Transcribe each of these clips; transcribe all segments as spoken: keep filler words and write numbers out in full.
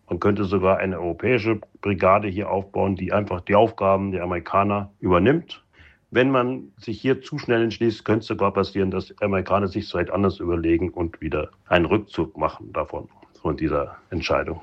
Man könnte sogar eine europäische Brigade hier aufbauen, die einfach die Aufgaben der Amerikaner übernimmt. Wenn man sich hier zu schnell entschließt, könnte es sogar passieren, dass die Amerikaner sich vielleicht anders überlegen und wieder einen Rückzug machen davon, von dieser Entscheidung.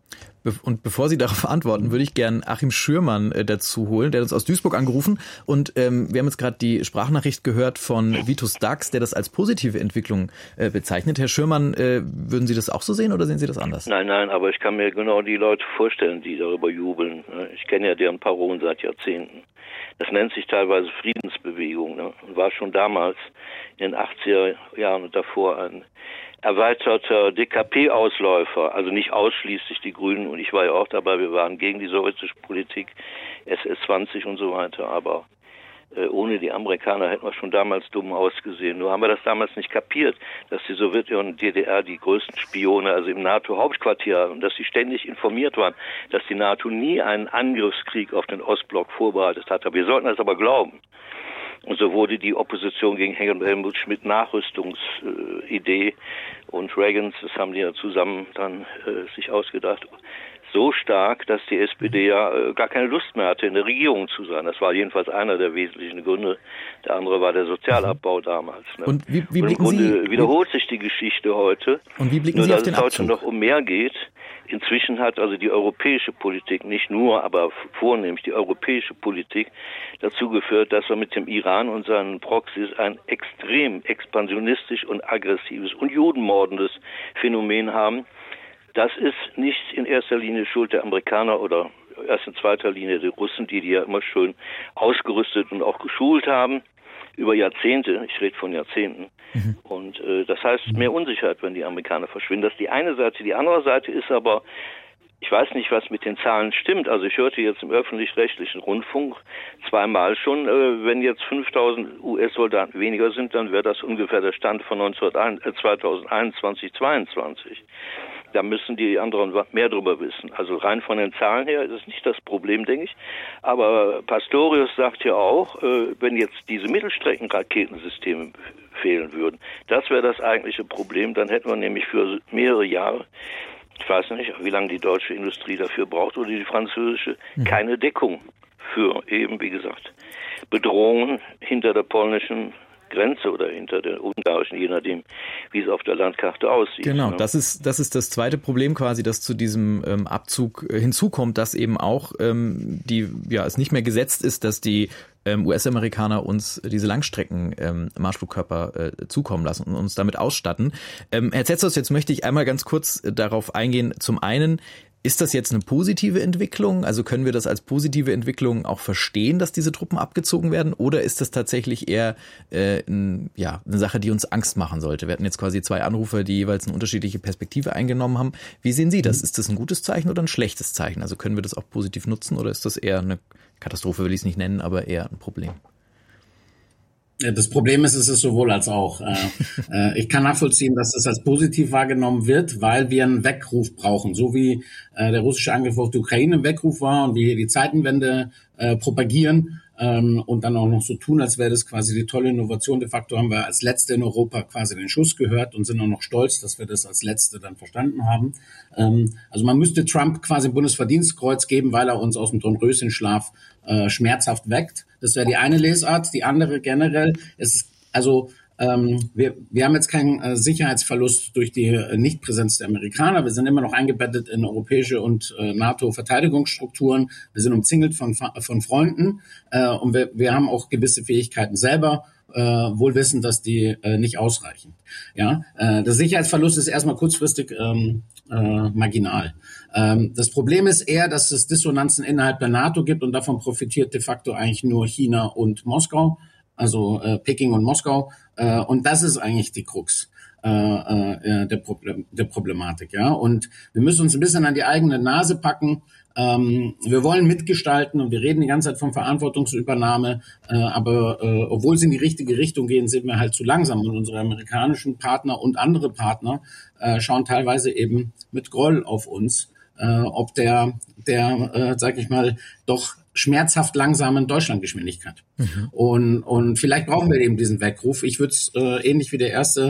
Und bevor Sie darauf antworten, würde ich gerne Achim Schürmann äh, dazu holen. Der hat uns aus Duisburg angerufen. Und ähm, wir haben jetzt gerade die Sprachnachricht gehört von Vitus Dax, der das als positive Entwicklung äh, bezeichnet. Herr Schürmann, äh, würden Sie das auch so sehen oder sehen Sie das anders? Nein, nein, aber ich kann mir genau die Leute vorstellen, die darüber jubeln. Ich kenne ja deren Parolen seit Jahrzehnten. Das nennt sich teilweise Friedensbewegung, ne? Und war schon damals in den achtziger Jahren und davor ein erweiterter D K P-Ausläufer, also nicht ausschließlich die Grünen, und ich war ja auch dabei, wir waren gegen die sowjetische Politik, S S zwanzig und so weiter, aber äh, ohne die Amerikaner hätten wir schon damals dumm ausgesehen. Nur haben wir das damals nicht kapiert, dass die Sowjetunion und D D R die größten Spione, also im NATO-Hauptquartier haben, und dass sie ständig informiert waren, dass die NATO nie einen Angriffskrieg auf den Ostblock vorbereitet hat. Wir sollten das aber glauben. Und so wurde die Opposition gegen Helmut Schmidt Nachrüstungsidee äh, und Reagans, das haben die ja zusammen dann äh, sich ausgedacht, so stark, dass die S P D ja äh, gar keine Lust mehr hatte, in der Regierung zu sein. Das war jedenfalls einer der wesentlichen Gründe. Der andere war der Sozialabbau damals. Ne? Und wie, wie und im blicken Grunde Sie, wiederholt sich die Geschichte heute. Und wie blicken nur, Sie auf dass den es heute Abzug? noch um mehr geht. Inzwischen hat also die europäische Politik, nicht nur, aber vornehmlich die europäische Politik, dazu geführt, dass wir mit dem Iran und seinen Proxys ein extrem expansionistisch und aggressives und judenmordendes Phänomen haben. Das ist nicht in erster Linie Schuld der Amerikaner oder erst in zweiter Linie der Russen, die die ja immer schön ausgerüstet und auch geschult haben. Über Jahrzehnte, ich rede von Jahrzehnten. Mhm. Und äh, das heißt mehr Unsicherheit, wenn die Amerikaner verschwinden. Das ist die eine Seite. Die andere Seite ist aber, ich weiß nicht, was mit den Zahlen stimmt. Also ich hörte jetzt im öffentlich-rechtlichen Rundfunk zweimal schon, äh, wenn jetzt fünftausend U S-Soldaten weniger sind, dann wäre das ungefähr der Stand von zweitausendeinundzwanzig, zweiundzwanzig. Da müssen die anderen mehr drüber wissen. Also rein von den Zahlen her ist es nicht das Problem, denke ich. Aber Pastorius sagt ja auch, äh, wenn jetzt diese Mittelstreckenraketensysteme fehlen würden, das wäre das eigentliche Problem. Dann hätten wir nämlich für mehrere Jahre, ich weiß nicht, wie lange die deutsche Industrie dafür braucht oder die französische, mhm. keine Deckung für eben, wie gesagt, Bedrohungen hinter der polnischen Grenze oder hinter der ungarischen, je nachdem, wie es auf der Landkarte aussieht. Genau, ne? das ist das ist das zweite Problem quasi, das zu diesem ähm, Abzug äh, hinzukommt, dass eben auch ähm, die ja es nicht mehr gesetzt ist, dass die ähm, U S-Amerikaner uns diese Langstrecken ähm, Marschflugkörper äh, zukommen lassen und uns damit ausstatten. Ähm, Herr Tsetsos, jetzt möchte ich einmal ganz kurz äh, darauf eingehen. Zum einen, ist das jetzt eine positive Entwicklung? Also können wir das als positive Entwicklung auch verstehen, dass diese Truppen abgezogen werden? Oder ist das tatsächlich eher äh, ein, ja, eine Sache, die uns Angst machen sollte? Wir hatten jetzt quasi zwei Anrufer, die jeweils eine unterschiedliche Perspektive eingenommen haben. Wie sehen Sie das? Ist das ein gutes Zeichen oder ein schlechtes Zeichen? Also können wir das auch positiv nutzen oder ist das eher eine Katastrophe, will ich es nicht nennen, aber eher ein Problem? Das Problem ist, es ist sowohl als auch. Ich kann nachvollziehen, dass das als positiv wahrgenommen wird, weil wir einen Weckruf brauchen. So wie der russische Angriff auf die Ukraine ein Weckruf war und wir hier die Zeitenwende propagieren und dann auch noch so tun, als wäre das quasi die tolle Innovation. De facto haben wir als Letzte in Europa quasi den Schuss gehört und sind auch noch stolz, dass wir das als Letzte dann verstanden haben. Also man müsste Trump quasi ein Bundesverdienstkreuz geben, weil er uns aus dem Dornröschenschlaf äh, schmerzhaft weckt. Das wäre die eine Lesart. Die andere generell ist, also ähm, wir, wir haben jetzt keinen äh, Sicherheitsverlust durch die äh, Nichtpräsenz der Amerikaner. Wir sind immer noch eingebettet in europäische und äh, NATO-Verteidigungsstrukturen. Wir sind umzingelt von, von Freunden äh, und wir, wir haben auch gewisse Fähigkeiten selber. Äh, wohl wissen, dass die äh, nicht ausreichen. Ja, äh, der Sicherheitsverlust ist erstmal kurzfristig ähm, äh, marginal. Ähm, das Problem ist eher, dass es Dissonanzen innerhalb der NATO gibt und davon profitiert de facto eigentlich nur China und Moskau, also äh, Peking und Moskau. Äh, und das ist eigentlich die Krux äh, äh, der, Problem, der Problematik. Ja, und wir müssen uns ein bisschen an die eigene Nase packen. Ähm, wir wollen mitgestalten und wir reden die ganze Zeit von Verantwortungsübernahme, äh, aber äh, obwohl sie in die richtige Richtung gehen, sind wir halt zu langsam und unsere amerikanischen Partner und andere Partner äh, schauen teilweise eben mit Groll auf uns, äh, ob der, der, äh, sag ich mal, doch schmerzhaft langsamen Deutschlandgeschwindigkeit. Mhm. Und, und vielleicht brauchen wir eben diesen Weckruf. Ich würde es äh, ähnlich wie der erste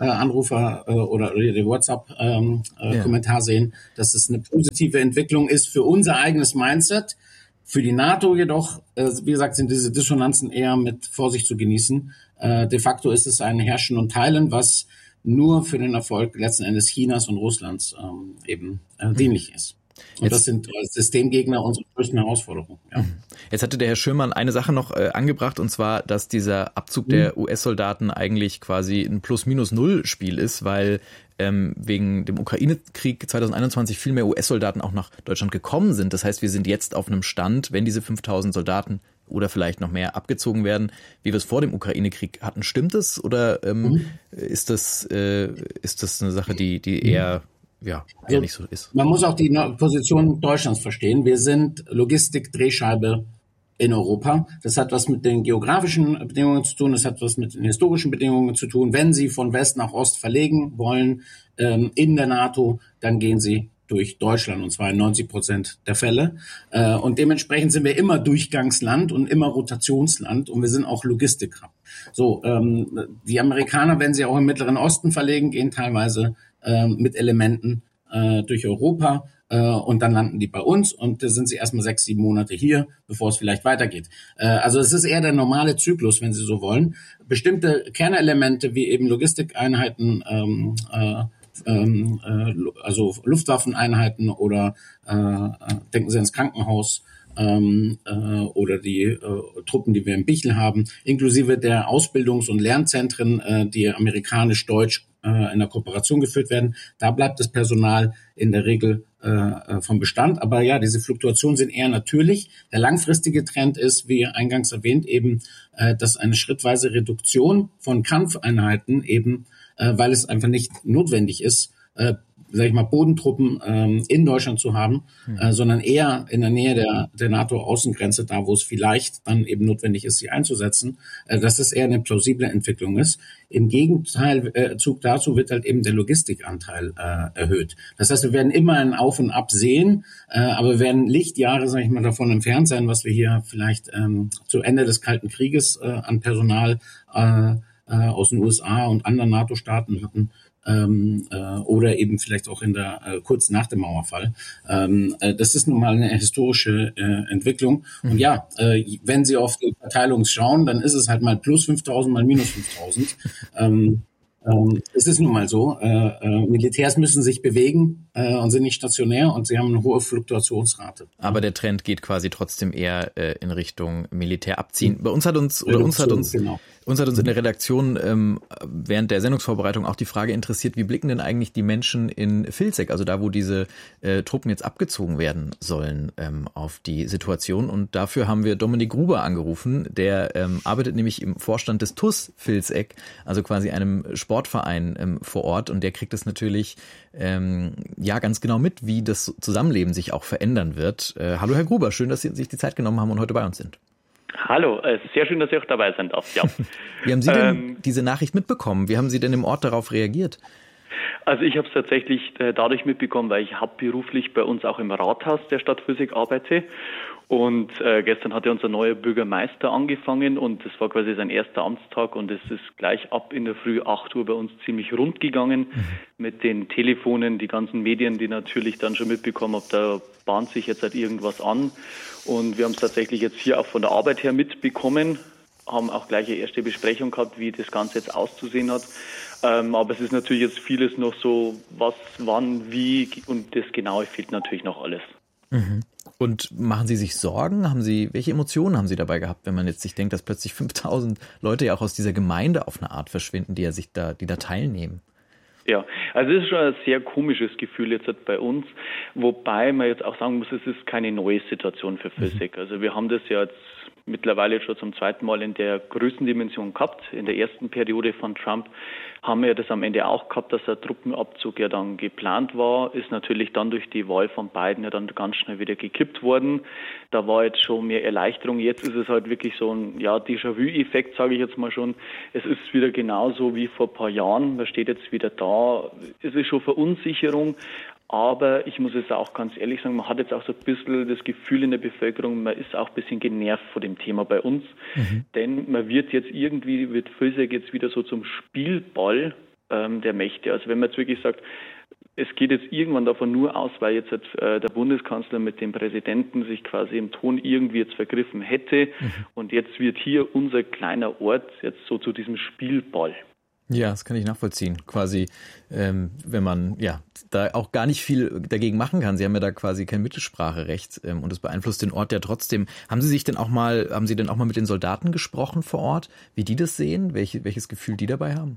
äh, Anrufer äh, oder, oder den WhatsApp-Kommentar ähm, äh, ja. sehen, dass es eine positive Entwicklung ist für unser eigenes Mindset. Für die NATO jedoch, äh, wie gesagt, sind diese Dissonanzen eher mit Vorsicht zu genießen. Äh, de facto ist es ein Herrschen und Teilen, was nur für den Erfolg letzten Endes Chinas und Russlands ähm, eben äh, dienlich ist. Und jetzt, das sind Systemgegner unsere größten Herausforderungen. Ja. Jetzt hatte der Herr Schirmann eine Sache noch äh, angebracht, und zwar, dass dieser Abzug mhm. der U S-Soldaten eigentlich quasi ein Plus-Minus-Null-Spiel ist, weil ähm, wegen dem Ukraine-Krieg zwanzig einundzwanzig viel mehr U S-Soldaten auch nach Deutschland gekommen sind. Das heißt, wir sind jetzt auf einem Stand, wenn diese fünftausend Soldaten oder vielleicht noch mehr abgezogen werden, wie wir es vor dem Ukraine-Krieg hatten. Stimmt es oder ähm, mhm. ist das äh, ist das eine Sache, die die eher ja eher also, nicht so ist? Man muss auch die Position Deutschlands verstehen. Wir sind Logistik-Drehscheibe in Europa. Das hat was mit den geografischen Bedingungen zu tun, das hat was mit den historischen Bedingungen zu tun. Wenn Sie von West nach Ost verlegen wollen ähm, in der NATO, dann gehen Sie durch Deutschland, und zwar in neunzig Prozent der Fälle. Äh, und dementsprechend sind wir immer Durchgangsland und immer Rotationsland, und wir sind auch Logistiker. So, ähm, die Amerikaner, wenn sie auch im Mittleren Osten verlegen, gehen teilweise äh, mit Elementen äh, durch Europa, äh, und dann landen die bei uns, und da sind sie erstmal sechs, sieben Monate hier, bevor es vielleicht weitergeht. Äh, also es ist eher der normale Zyklus, wenn Sie so wollen. Bestimmte Kernelemente wie eben Logistikeinheiten, ähm, äh, also Luftwaffeneinheiten oder äh, denken Sie ans Krankenhaus ähm, äh, oder die äh, Truppen, die wir in Bichl haben, inklusive der Ausbildungs- und Lernzentren, äh, die amerikanisch-deutsch äh, in der Kooperation geführt werden. Da bleibt das Personal in der Regel äh, vom Bestand. Aber ja, diese Fluktuationen sind eher natürlich. Der langfristige Trend ist, wie eingangs erwähnt, eben, äh, dass eine schrittweise Reduktion von Kampfeinheiten eben, weil es einfach nicht notwendig ist, äh, sag ich mal, Bodentruppen ähm, in Deutschland zu haben, mhm. äh, sondern eher in der Nähe der, der NATO-Außengrenze, da wo es vielleicht dann eben notwendig ist, sie einzusetzen, äh, dass das eher eine plausible Entwicklung ist. Im Gegenteil, äh, Zug dazu wird halt eben der Logistikanteil äh, erhöht. Das heißt, wir werden immer ein Auf und Ab sehen, äh, aber wir werden Lichtjahre, sag ich mal, davon entfernt sein, was wir hier vielleicht ähm, zu Ende des Kalten Krieges äh, an Personal äh, aus den U S A und anderen NATO-Staaten hatten, ähm, äh, oder eben vielleicht auch in der äh, kurz nach dem Mauerfall. Ähm, äh, das ist nun mal eine historische äh, Entwicklung. Und ja, äh, wenn Sie auf die Verteilung schauen, dann ist es halt mal plus fünftausend, mal minus fünftausend. ähm, ähm, es ist nun mal so. Äh, äh, Militärs müssen sich bewegen äh, und sind nicht stationär, und sie haben eine hohe Fluktuationsrate. Aber der Trend geht quasi trotzdem eher äh, in Richtung Militär abziehen. Bei uns hat uns oder uns hat uns genau. Uns hat uns in der Redaktion ähm, während der Sendungsvorbereitung auch die Frage interessiert, wie blicken denn eigentlich die Menschen in Vilseck, also da, wo diese äh, Truppen jetzt abgezogen werden sollen, ähm, auf die Situation. Und dafür haben wir Dominik Gruber angerufen, der ähm, arbeitet nämlich im Vorstand des T U S Vilseck, also quasi einem Sportverein ähm, vor Ort. Und der kriegt es natürlich ähm, ja ganz genau mit, wie das Zusammenleben sich auch verändern wird. Äh, hallo Herr Gruber, schön, dass Sie sich die Zeit genommen haben und heute bei uns sind. Hallo, äh, sehr schön, dass ich auch dabei sein darf. Ja. Wie haben Sie denn ähm, diese Nachricht mitbekommen? Wie haben Sie denn im Ort darauf reagiert? Also ich habe es tatsächlich äh, dadurch mitbekommen, weil ich hauptberuflich bei uns auch im Rathaus der Stadt Vilseck arbeite. Und äh, gestern hatte unser neuer Bürgermeister angefangen, und das war quasi sein erster Amtstag, und es ist gleich ab in der Früh acht Uhr bei uns ziemlich rund gegangen mhm. mit den Telefonen, die ganzen Medien, die natürlich dann schon mitbekommen haben, da bahnt sich jetzt halt irgendwas an. Und wir haben es tatsächlich jetzt hier auch von der Arbeit her mitbekommen, haben auch gleich eine erste Besprechung gehabt, wie das Ganze jetzt auszusehen hat. Ähm, aber es ist natürlich jetzt vieles noch so, was, wann, wie, und das Genaue fehlt natürlich noch alles. Mhm. Und machen Sie sich Sorgen? Haben Sie, welche Emotionen haben Sie dabei gehabt, wenn man jetzt sich denkt, dass plötzlich fünftausend Leute ja auch aus dieser Gemeinde auf eine Art verschwinden, die ja sich da, die da teilnehmen? Ja, also es ist schon ein sehr komisches Gefühl jetzt bei uns, wobei man jetzt auch sagen muss, es ist keine neue Situation für Vilseck. Also wir haben das ja jetzt mittlerweile schon zum zweiten Mal in der Größendimension gehabt. In der ersten Periode von Trump haben wir das am Ende auch gehabt, dass der Truppenabzug ja dann geplant war, ist natürlich dann durch die Wahl von Biden ja dann ganz schnell wieder gekippt worden. Da war jetzt schon mehr Erleichterung. Jetzt ist es halt wirklich so ein ja, Déjà-vu-Effekt, sage ich jetzt mal schon. Es ist wieder genauso wie vor ein paar Jahren. Man steht jetzt wieder da. Es ist schon Verunsicherung. Aber ich muss jetzt auch ganz ehrlich sagen, man hat jetzt auch so ein bisschen das Gefühl in der Bevölkerung, man ist auch ein bisschen genervt von dem Thema bei uns. Mhm. Denn man wird jetzt irgendwie, wird Vilseck jetzt wieder so zum Spielball ähm, der Mächte. Also wenn man jetzt wirklich sagt, es geht jetzt irgendwann davon nur aus, weil jetzt äh, der Bundeskanzler mit dem Präsidenten sich quasi im Ton irgendwie jetzt vergriffen hätte mhm. und jetzt wird hier unser kleiner Ort jetzt so zu diesem Spielball. Ja, das kann ich nachvollziehen. Quasi, ähm, wenn man ja da auch gar nicht viel dagegen machen kann. Sie haben ja da quasi kein Mitspracherecht ähm, und es beeinflusst den Ort ja trotzdem. Haben Sie sich denn auch mal, haben Sie denn auch mal mit den Soldaten gesprochen vor Ort, wie die das sehen, welche, welches Gefühl die dabei haben?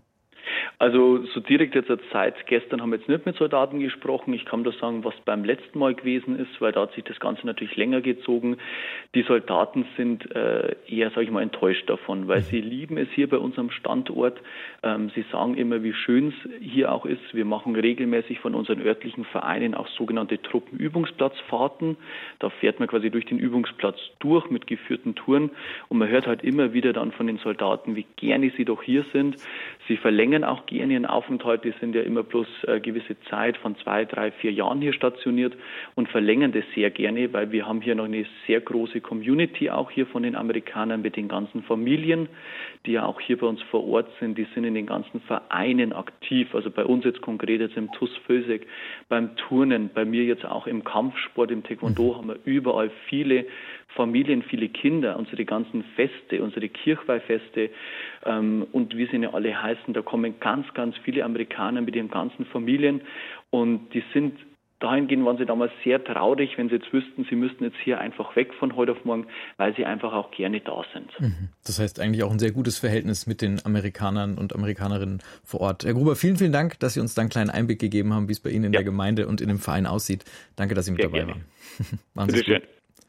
Also so direkt jetzt seit gestern haben wir jetzt nicht mit Soldaten gesprochen. Ich kann nur sagen, was beim letzten Mal gewesen ist, weil da hat sich das Ganze natürlich länger gezogen. Die Soldaten sind äh, eher, sage ich mal, enttäuscht davon, weil sie lieben es hier bei unserem Standort. Ähm, sie sagen immer, wie schön es hier auch ist. Wir machen regelmäßig von unseren örtlichen Vereinen auch sogenannte Truppenübungsplatzfahrten. Da fährt man quasi durch den Übungsplatz durch mit geführten Touren und man hört halt immer wieder dann von den Soldaten, wie gerne sie doch hier sind. Sie verlängern auch gerne ihren Aufenthalt. Die sind ja immer bloß eine gewisse Zeit von zwei, drei, vier Jahren hier stationiert und verlängern das sehr gerne, weil wir haben hier noch eine sehr große Community auch hier von den Amerikanern mit den ganzen Familien, die ja auch hier bei uns vor Ort sind. Die sind in den ganzen Vereinen aktiv. Also bei uns jetzt konkret jetzt im T U S Vösek, beim Turnen, bei mir jetzt auch im Kampfsport, im Taekwondo haben wir überall viele Familien, viele Kinder, unsere ganzen Feste, unsere Kirchweihfeste ähm, und wie sie ja alle heißen, da kommen ganz, ganz viele Amerikaner mit ihren ganzen Familien und die sind, dahingehend waren sie damals sehr traurig, wenn sie jetzt wüssten, sie müssten jetzt hier einfach weg von heute auf morgen, weil sie einfach auch gerne da sind. Das heißt eigentlich auch ein sehr gutes Verhältnis mit den Amerikanern und Amerikanerinnen vor Ort. Herr Gruber, vielen, vielen Dank, dass Sie uns da einen kleinen Einblick gegeben haben, wie es bei Ihnen in ja. der Gemeinde und in dem Verein aussieht. Danke, dass Sie mit sehr dabei gerne. waren. Machen Sie es gut.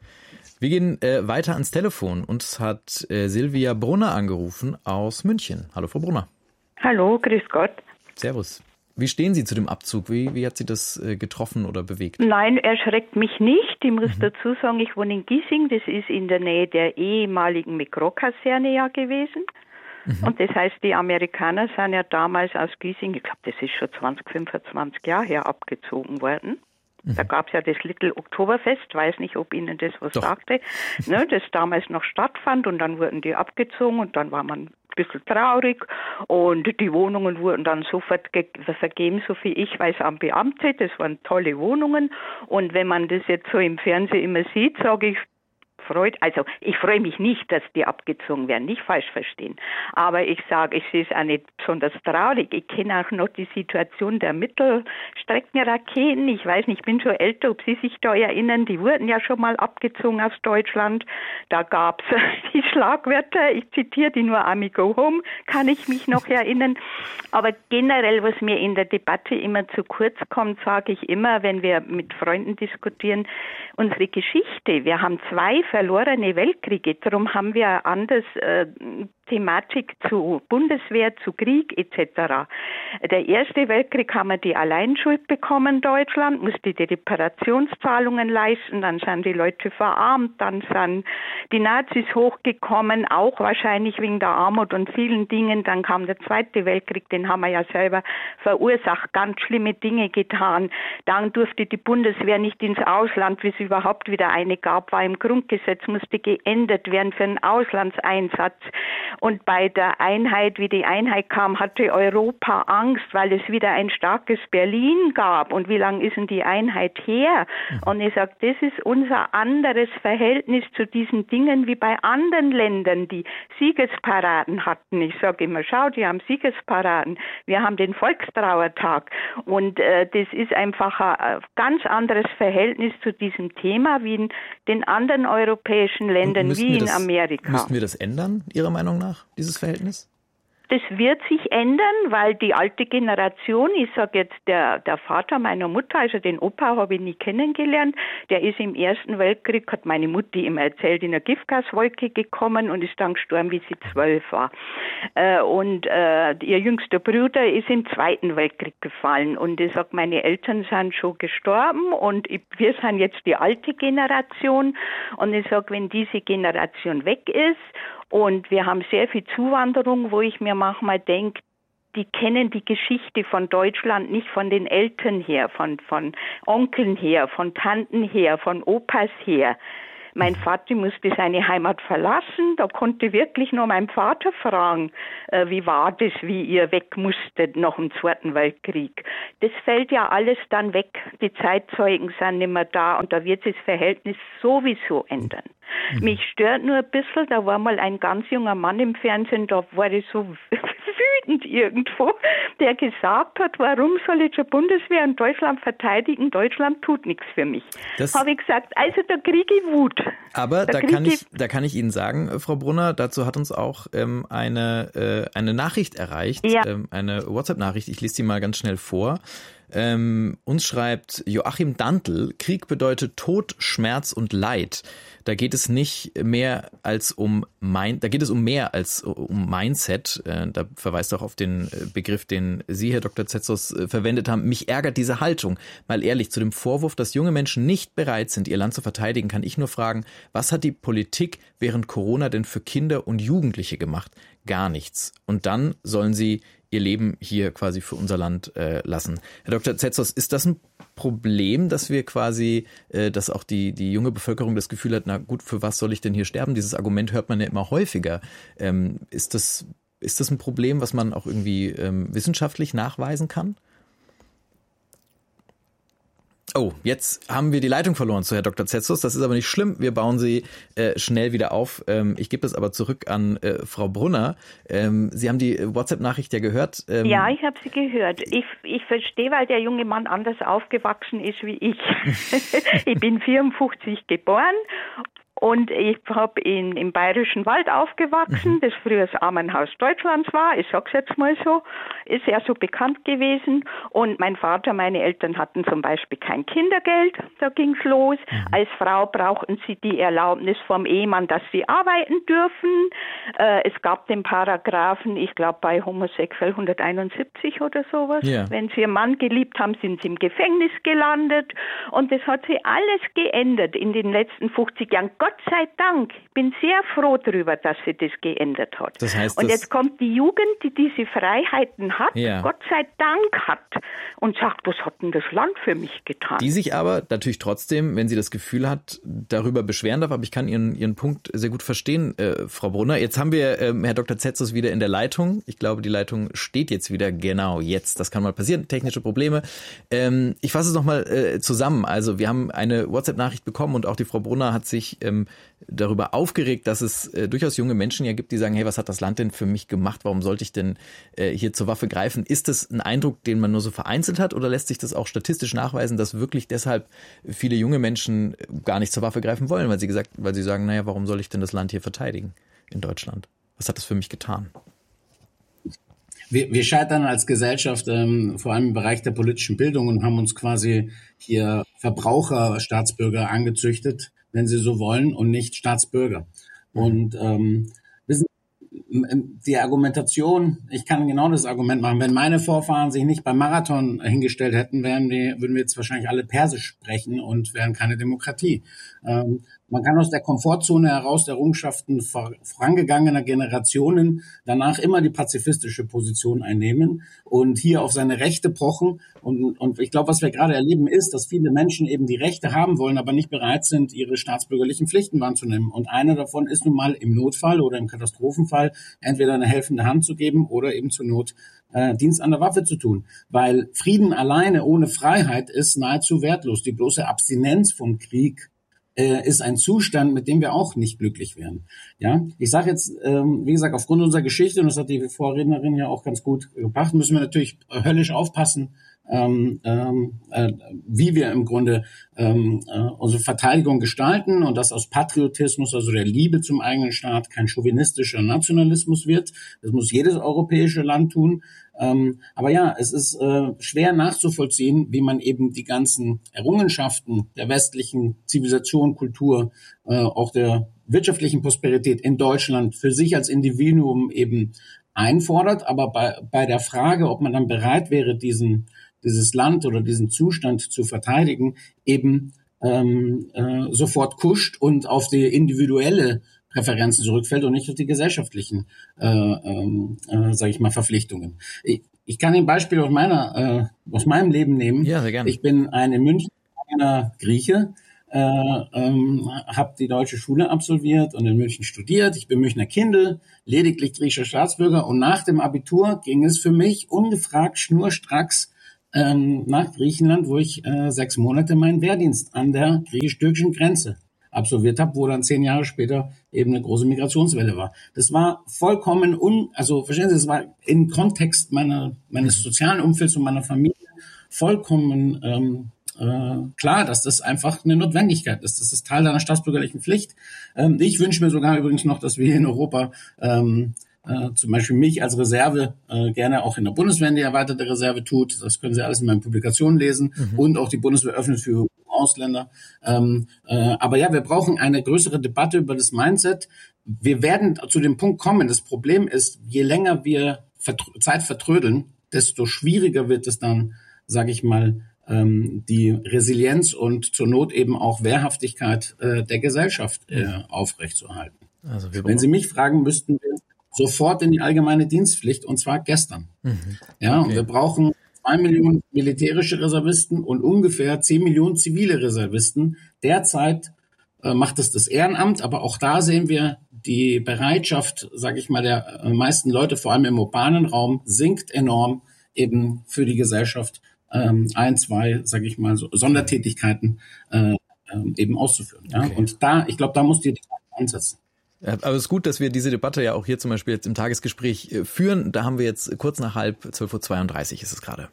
Wir gehen äh, weiter ans Telefon. Uns hat äh, Silvia Brunner angerufen aus München. Hallo, Frau Brunner. Hallo, grüß Gott. Servus. Wie stehen Sie zu dem Abzug? Wie, wie hat Sie das äh, getroffen oder bewegt? Nein, er schreckt mich nicht. Ich muss mhm. dazu sagen, ich wohne in Giesing. Das ist in der Nähe der ehemaligen Mikro-Kaserne ja gewesen. Mhm. Und das heißt, die Amerikaner sind ja damals aus Giesing, ich glaube, das ist schon zwanzig, fünfundzwanzig Jahre her, abgezogen worden. Da gab es ja das Little Oktoberfest, weiß nicht, ob Ihnen das was Doch. sagte, ne, das damals noch stattfand und dann wurden die abgezogen und dann war man ein bisschen traurig und die Wohnungen wurden dann sofort ge- vergeben, so viel ich weiß, an Beamte. Das waren tolle Wohnungen und wenn man das jetzt so im Fernsehen immer sieht, sage ich, freut, also ich freue mich nicht, dass die abgezogen werden, nicht falsch verstehen. Aber ich sage, ich sehe es auch nicht besonders traurig. Ich kenne auch noch die Situation der Mittelstreckenraketen. Ich weiß nicht, ich bin schon älter, ob Sie sich da erinnern, die wurden ja schon mal abgezogen aus Deutschland. Da gab es die Schlagwörter, ich zitiere die nur, Army go home, kann ich mich noch erinnern. Aber generell, was mir in der Debatte immer zu kurz kommt, sage ich immer, wenn wir mit Freunden diskutieren, unsere Geschichte. Wir haben zwei verlorene Weltkriege. Darum haben wir anders äh, Thematik zu Bundeswehr, zu Krieg et cetera. Der Erste Weltkrieg haben wir die Alleinschuld bekommen, Deutschland, musste die Reparationszahlungen leisten, dann sind die Leute verarmt, dann sind die Nazis hochgekommen, auch wahrscheinlich wegen der Armut und vielen Dingen. Dann kam der Zweite Weltkrieg, den haben wir ja selber verursacht, ganz schlimme Dinge getan. Dann durfte die Bundeswehr nicht ins Ausland, wie es überhaupt wieder eine gab, war im Grundgesetz, musste geändert werden für einen Auslandseinsatz. Und bei der Einheit, wie die Einheit kam, hatte Europa Angst, weil es wieder ein starkes Berlin gab. Und wie lange ist denn die Einheit her? Und ich sage, das ist unser anderes Verhältnis zu diesen Dingen wie bei anderen Ländern, die Siegesparaden hatten. Ich sage immer, schau, die haben Siegesparaden. Wir haben den Volkstrauertag. Und äh, das ist einfach ein ganz anderes Verhältnis zu diesem Thema wie in den anderen europäischen Ländern, wie in das, Amerika. Müssten wir das ändern, Ihrer Meinung nach, dieses Verhältnis? Das wird sich ändern, weil die alte Generation, ich sage jetzt der, der Vater meiner Mutter, also den Opa habe ich nie kennengelernt, der ist im Ersten Weltkrieg, hat meine Mutti immer erzählt, in einer Giftgaswolke gekommen und ist dann gestorben, wie sie zwölf war. Äh, und äh, ihr jüngster Bruder ist im Zweiten Weltkrieg gefallen und ich sage, meine Eltern sind schon gestorben und ich, wir sind jetzt die alte Generation und ich sage, wenn diese Generation weg ist, und wir haben sehr viel Zuwanderung, wo ich mir manchmal denke, die kennen die Geschichte von Deutschland nicht von den Eltern her, von, von Onkeln her, von Tanten her, von Opas her. Mein Vater musste seine Heimat verlassen. Da konnte wirklich nur mein Vater fragen, äh, wie war das, wie ihr weg musstet nach dem Zweiten Weltkrieg. Das fällt ja alles dann weg. Die Zeitzeugen sind nicht mehr da und da wird sich das Verhältnis sowieso ändern. Mhm. Mich stört nur ein bisschen, da war mal ein ganz junger Mann im Fernsehen, da war ich so wütend irgendwo, der gesagt hat, warum soll ich zur Bundeswehr in Deutschland verteidigen? Deutschland tut nichts für mich. Habe ich gesagt, also da kriege ich Wut. Aber da, da kann ich, da kann ich Ihnen sagen, Frau Brunner, dazu hat uns auch ähm, eine, äh, eine Nachricht erreicht, ja. ähm, eine WhatsApp-Nachricht, ich lese die mal ganz schnell vor. Ähm, uns schreibt Joachim Dantl, Krieg bedeutet Tod, Schmerz und Leid. Da geht es nicht mehr als um mein, da geht es um mehr als um Mindset. Äh, da verweist auch auf den Begriff, den Sie, Herr Doktor Tsetsos, äh, verwendet haben. Mich ärgert diese Haltung. Mal ehrlich, zu dem Vorwurf, dass junge Menschen nicht bereit sind, ihr Land zu verteidigen, kann ich nur fragen, was hat die Politik während Corona denn für Kinder und Jugendliche gemacht? Gar nichts. Und dann sollen sie ihr Leben hier quasi für unser Land äh, lassen. Herr Doktor Tsetsos, ist das ein Problem, dass wir quasi, äh, dass auch die, die junge Bevölkerung das Gefühl hat, na gut, für was soll ich denn hier sterben? Dieses Argument hört man ja immer häufiger. Ähm, ist das, ist das ein Problem, was man auch irgendwie ähm, wissenschaftlich nachweisen kann? Oh, jetzt haben wir die Leitung verloren zu Herrn Doktor Tsetsos. Das ist aber nicht schlimm. Wir bauen sie äh, schnell wieder auf. Ähm, ich gebe es aber zurück an äh, Frau Brunner. Ähm, Sie haben die WhatsApp-Nachricht ja gehört. Ähm, ja, ich habe sie gehört. Ich, ich verstehe, weil der junge Mann anders aufgewachsen ist wie ich. Ich bin vierundfünfzig geboren. Und ich habe in im Bayerischen Wald aufgewachsen, mhm. das früher das Armenhaus Deutschlands war, ich sag's jetzt mal so, ist ja so bekannt gewesen. Und mein Vater, meine Eltern hatten zum Beispiel kein Kindergeld, da ging's los. Mhm. Als Frau brauchten sie die Erlaubnis vom Ehemann, dass sie arbeiten dürfen. Äh, es gab den Paragraphen, ich glaube bei homosexuell hunderteinundsiebzig oder sowas. Ja. Wenn sie einen Mann geliebt haben, sind sie im Gefängnis gelandet. Und das hat sich alles geändert in den letzten fünfzig Jahren. Gott sei Dank, ich bin sehr froh darüber, dass sie das geändert hat. Das heißt, und jetzt kommt die Jugend, die diese Freiheiten hat, ja. Gott sei Dank hat, und sagt, was hat denn das Land für mich getan? Die sich aber natürlich trotzdem, wenn sie das Gefühl hat, darüber beschweren darf, aber ich kann Ihren, Ihren Punkt sehr gut verstehen, äh, Frau Brunner. Jetzt haben wir äh, Herr Doktor Tsetsos wieder in der Leitung. Ich glaube, die Leitung steht jetzt wieder genau jetzt. Das kann mal passieren, technische Probleme. Ähm, ich fasse es nochmal äh, zusammen. Also wir haben eine WhatsApp-Nachricht bekommen und auch die Frau Brunner hat sich ähm, darüber aufgeregt, dass es äh, durchaus junge Menschen ja gibt, die sagen, hey, was hat das Land denn für mich gemacht? Warum sollte ich denn äh, hier zur Waffe greifen? Ist das ein Eindruck, den man nur so vereinzelt hat, oder lässt sich das auch statistisch nachweisen, dass wirklich deshalb viele junge Menschen gar nicht zur Waffe greifen wollen, weil sie gesagt, weil sie sagen, naja, warum soll ich denn das Land hier verteidigen in Deutschland? Was hat das für mich getan? Wir, wir scheitern als Gesellschaft ähm, vor allem im Bereich der politischen Bildung und haben uns quasi hier Verbraucherstaatsbürger angezüchtet, wenn Sie so wollen, und nicht Staatsbürger. Und ähm, wissen, die Argumentation, ich kann genau das Argument machen, wenn meine Vorfahren sich nicht beim Marathon hingestellt hätten, wären wir, würden wir jetzt wahrscheinlich alle Persisch sprechen und wären keine Demokratie. Ähm, man kann aus der Komfortzone heraus der Errungenschaften vorangegangener Generationen danach immer die pazifistische Position einnehmen und hier auf seine Rechte pochen. Und, und ich glaube, was wir gerade erleben, ist, dass viele Menschen eben die Rechte haben wollen, aber nicht bereit sind, ihre staatsbürgerlichen Pflichten wahrzunehmen. Und eine davon ist nun mal im Notfall oder im Katastrophenfall entweder eine helfende Hand zu geben oder eben zur Not äh, Dienst an der Waffe zu tun. Weil Frieden alleine ohne Freiheit ist nahezu wertlos. Die bloße Abstinenz vom Krieg ist ein Zustand, mit dem wir auch nicht glücklich wären. Ja, ich sage jetzt, ähm, wie gesagt, aufgrund unserer Geschichte, und das hat die Vorrednerin ja auch ganz gut gebracht, müssen wir natürlich höllisch aufpassen, ähm, ähm, äh, wie wir im Grunde ähm, äh, unsere Verteidigung gestalten und dass aus Patriotismus, also der Liebe zum eigenen Staat, kein chauvinistischer Nationalismus wird. Das muss jedes europäische Land tun. Ähm, aber ja, es ist äh, schwer nachzuvollziehen, wie man eben die ganzen Errungenschaften der westlichen Zivilisation, Kultur, äh, auch der wirtschaftlichen Prosperität in Deutschland für sich als Individuum eben einfordert. Aber bei, bei der Frage, ob man dann bereit wäre, diesen, dieses Land oder diesen Zustand zu verteidigen, eben ähm, äh, sofort kuscht und auf die individuelle Präferenzen zurückfällt und nicht auf die gesellschaftlichen, äh, äh, sage ich mal, Verpflichtungen. Ich, ich kann ein Beispiel aus meiner, äh, aus meinem Leben nehmen. Ja, sehr gerne. Ich bin ein in München einer Grieche, äh, ähm, habe die deutsche Schule absolviert und in München studiert. Ich bin Münchner Kindl, lediglich griechischer Staatsbürger. Und nach dem Abitur ging es für mich ungefragt schnurstracks ähm, nach Griechenland, wo ich äh, sechs Monate meinen Wehrdienst an der griechisch-türkischen Grenze absolviert habe, wo dann zehn Jahre später eben eine große Migrationswelle war. Das war vollkommen un, also verstehen Sie, das war im Kontext meiner meines sozialen Umfelds und meiner Familie vollkommen ähm, äh, klar, dass das einfach eine Notwendigkeit ist. Das ist Teil deiner staatsbürgerlichen Pflicht. Ähm, ich wünsche mir sogar übrigens noch, dass wir in Europa ähm, äh, zum Beispiel mich als Reserve äh, gerne auch in der Bundeswehr die erweiterte Reserve tut. Das können Sie alles in meinen Publikationen lesen. Mhm. Und auch die Bundeswehr öffnet für Ausländer. Ähm, äh, aber ja, wir brauchen eine größere Debatte über das Mindset. Wir werden zu dem Punkt kommen. Das Problem ist, je länger wir vertr- Zeit vertrödeln, desto schwieriger wird es dann, sage ich mal, ähm, die Resilienz und zur Not eben auch Wehrhaftigkeit äh, der Gesellschaft äh, aufrechtzuerhalten. Also wir Wenn Sie mich fragen, müssten wir sofort in die allgemeine Dienstpflicht, und zwar gestern. Mhm. Ja, okay. Und wir brauchen zwei Millionen militärische Reservisten und ungefähr zehn Millionen zivile Reservisten. Derzeit äh, macht es das Ehrenamt, aber auch da sehen wir, die Bereitschaft, sage ich mal, der äh, meisten Leute, vor allem im urbanen Raum, sinkt enorm eben für die Gesellschaft ähm, ein, zwei, sage ich mal, so Sondertätigkeiten äh, äh, eben auszuführen. Ja? Okay. Und da, ich glaube, da muss die Debatte ansetzen. Ja, aber es ist gut, dass wir diese Debatte ja auch hier zum Beispiel jetzt im Tagesgespräch führen. Da haben wir jetzt kurz nach halb, zwölf Uhr zweiunddreißig ist es gerade.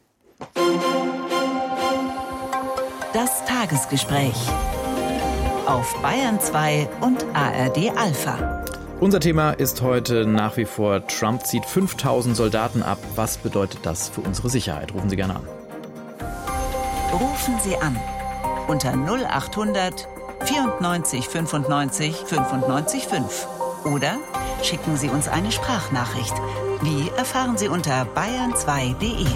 Das Tagesgespräch auf Bayern zwei und A R D Alpha. Unser Thema ist heute nach wie vor: Trump zieht fünftausend Soldaten ab. Was bedeutet das für unsere Sicherheit? Rufen Sie gerne an. Rufen Sie an unter null acht hundert vierundneunzig fünfundneunzig fünfundneunzig fünf oder schicken Sie uns eine Sprachnachricht. Wie erfahren Sie unter bayern zwei punkt de.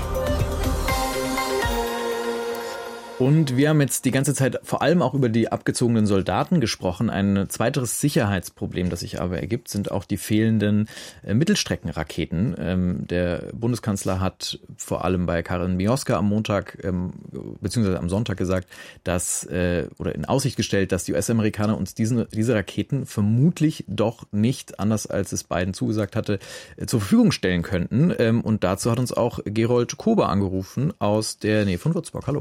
Und wir haben jetzt die ganze Zeit vor allem auch über die abgezogenen Soldaten gesprochen. Ein weiteres Sicherheitsproblem, das sich aber ergibt, sind auch die fehlenden äh, Mittelstreckenraketen. Ähm, der Bundeskanzler hat vor allem bei Karin Mioska am Montag ähm, beziehungsweise am Sonntag gesagt, dass äh, oder in Aussicht gestellt, dass die U S-Amerikaner uns diesen, diese Raketen vermutlich doch nicht, anders als es Biden zugesagt hatte, äh, zur Verfügung stellen könnten. Ähm, und dazu hat uns auch Gerold Kober angerufen aus der Nähe von Würzburg. Hallo.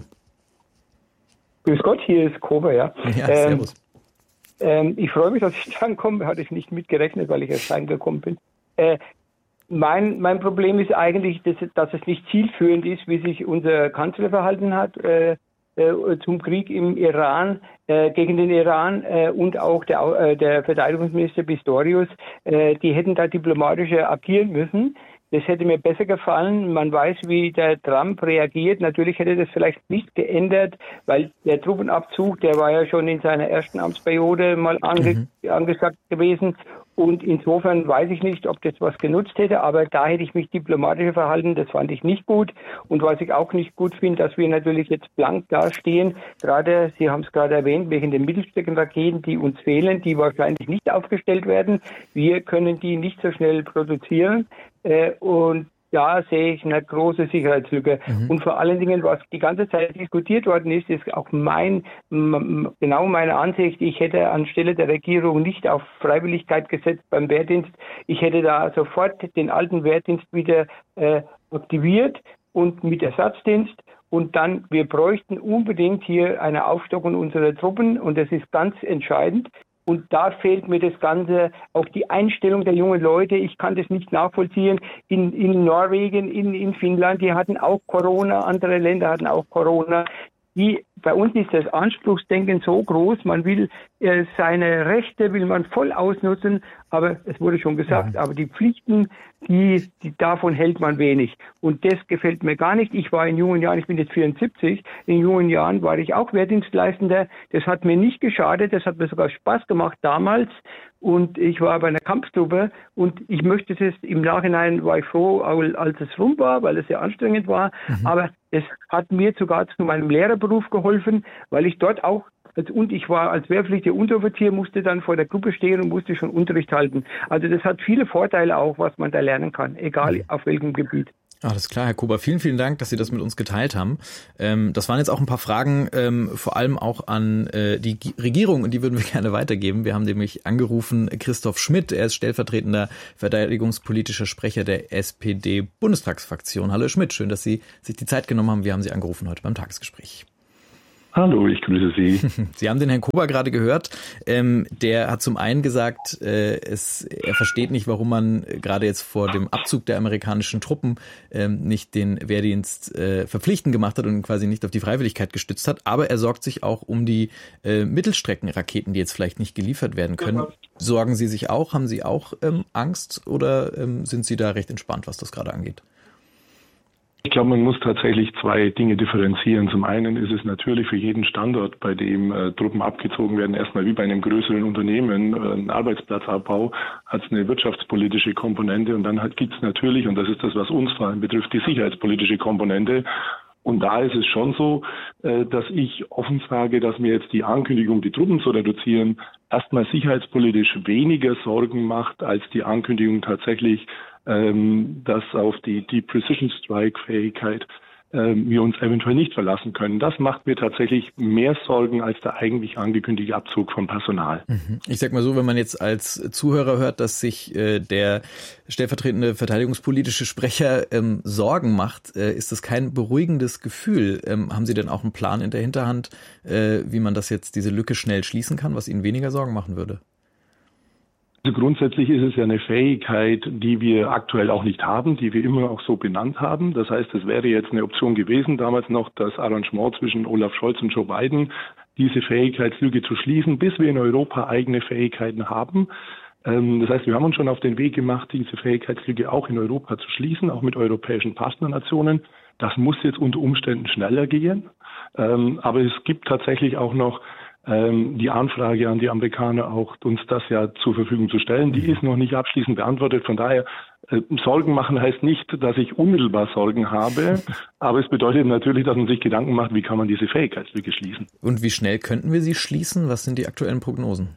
Grüß Gott, hier ist Kober, ja. Ja, servus. Ähm, ähm, ich freue mich, dass ich drankomme, hatte ich nicht mitgerechnet, weil ich erst reingekommen bin. Äh, mein, mein Problem ist eigentlich, dass, dass es nicht zielführend ist, wie sich unser Kanzler verhalten hat äh, äh, zum Krieg im Iran, äh, gegen den Iran äh, und auch der, äh, der Verteidigungsminister Pistorius. Äh, die hätten da diplomatischer agieren müssen. Das hätte mir besser gefallen. Man weiß, wie der Trump reagiert. Natürlich hätte das vielleicht nicht geändert, weil der Truppenabzug, der war ja schon in seiner ersten Amtsperiode mal ange- mhm. angesagt gewesen. Und insofern weiß ich nicht, ob das was genutzt hätte, aber da hätte ich mich diplomatischer verhalten. Das fand ich nicht gut. Und was ich auch nicht gut finde, dass wir natürlich jetzt blank dastehen. Gerade, Sie haben es gerade erwähnt, wegen den Mittelstreckenraketen, die uns fehlen, die wahrscheinlich nicht aufgestellt werden. Wir können die nicht so schnell produzieren. Äh, und da sehe ich eine große Sicherheitslücke. Mhm. Und vor allen Dingen, was die ganze Zeit diskutiert worden ist, ist auch mein, m- genau meine Ansicht. Ich hätte anstelle der Regierung nicht auf Freiwilligkeit gesetzt beim Wehrdienst. Ich hätte da sofort den alten Wehrdienst wieder äh, aktiviert und mit Ersatzdienst. Und dann, wir bräuchten unbedingt hier eine Aufstockung unserer Truppen. Und das ist ganz entscheidend. Und da fehlt mir das Ganze, auch die Einstellung der jungen Leute. Ich kann das nicht nachvollziehen. In, in Norwegen, in, in Finnland, die hatten auch Corona, andere Länder hatten auch Corona. Die, bei uns ist das Anspruchsdenken so groß, man will äh, seine Rechte will man voll ausnutzen, aber es wurde schon gesagt, ja. aber die Pflichten, die, die davon hält man wenig. Und das gefällt mir gar nicht. Ich war in jungen Jahren, ich bin jetzt vierundsiebzig, in jungen Jahren war ich auch Wehrdienstleistender. Das hat mir nicht geschadet, das hat mir sogar Spaß gemacht damals. Und ich war bei einer Kampftruppe und ich möchte es im Nachhinein, war ich froh, als es rum war, weil es sehr anstrengend war. Mhm. Aber es hat mir sogar zu meinem Lehrerberuf geholfen, weil ich dort auch, als, und ich war als wehrpflichtiger Unteroffizier, musste dann vor der Gruppe stehen und musste schon Unterricht halten. Also das hat viele Vorteile auch, was man da lernen kann, egal auf welchem Gebiet. Alles klar, Herr Kober, vielen, vielen Dank, dass Sie das mit uns geteilt haben. Ähm, das waren jetzt auch ein paar Fragen, ähm, vor allem auch an äh, die G- Regierung, und die würden wir gerne weitergeben. Wir haben nämlich angerufen Christoph Schmidt, er ist stellvertretender verteidigungspolitischer Sprecher der S P D-Bundestagsfraktion. Hallo Herr Schmidt, schön, dass Sie sich die Zeit genommen haben. Wir haben Sie angerufen heute beim Tagesgespräch. Hallo, ich grüße Sie. Sie haben den Herrn Kober gerade gehört. Ähm, der hat zum einen gesagt, äh, es, er versteht nicht, warum man gerade jetzt vor dem Abzug der amerikanischen Truppen ähm, nicht den Wehrdienst äh, verpflichtend gemacht hat und quasi nicht auf die Freiwilligkeit gestützt hat. Aber er sorgt sich auch um die äh, Mittelstreckenraketen, die jetzt vielleicht nicht geliefert werden können. Sorgen Sie sich auch? Haben Sie auch ähm, Angst oder ähm, sind Sie da recht entspannt, was das gerade angeht? Ich glaube, man muss tatsächlich zwei Dinge differenzieren. Zum einen ist es natürlich für jeden Standort, bei dem äh, Truppen abgezogen werden, erstmal wie bei einem größeren Unternehmen, äh, ein Arbeitsplatzabbau, hat es eine wirtschaftspolitische Komponente, und dann halt gibt es natürlich, und das ist das, was uns vor allem betrifft, die sicherheitspolitische Komponente. Und da ist es schon so, äh, dass ich offen sage, dass mir jetzt die Ankündigung, die Truppen zu reduzieren, erstmal sicherheitspolitisch weniger Sorgen macht, als die Ankündigung tatsächlich, ähm, dass auf die, die Precision Strike Fähigkeit ähm, wir uns eventuell nicht verlassen können. Das macht mir tatsächlich mehr Sorgen als der eigentlich angekündigte Abzug von Personal. Ich sag mal so, wenn man jetzt als Zuhörer hört, dass sich äh, der stellvertretende verteidigungspolitische Sprecher ähm, Sorgen macht, äh, ist das kein beruhigendes Gefühl. Ähm, haben Sie denn auch einen Plan in der Hinterhand, äh, wie man das jetzt, diese Lücke schnell schließen kann, was Ihnen weniger Sorgen machen würde? Also grundsätzlich ist es ja eine Fähigkeit, die wir aktuell auch nicht haben, die wir immer auch so benannt haben. Das heißt, es wäre jetzt eine Option gewesen, damals noch das Arrangement zwischen Olaf Scholz und Joe Biden, diese Fähigkeitslücke zu schließen, bis wir in Europa eigene Fähigkeiten haben. Das heißt, wir haben uns schon auf den Weg gemacht, diese Fähigkeitslücke auch in Europa zu schließen, auch mit europäischen Partnernationen. Das muss jetzt unter Umständen schneller gehen. Aber es gibt tatsächlich auch noch die Anfrage an die Amerikaner, auch uns das ja zur Verfügung zu stellen, die ist noch nicht abschließend beantwortet. Von daher, äh, Sorgen machen heißt nicht, dass ich unmittelbar Sorgen habe, aber es bedeutet natürlich, dass man sich Gedanken macht, wie kann man diese Fähigkeitslücke schließen. Und wie schnell könnten wir sie schließen? Was sind die aktuellen Prognosen?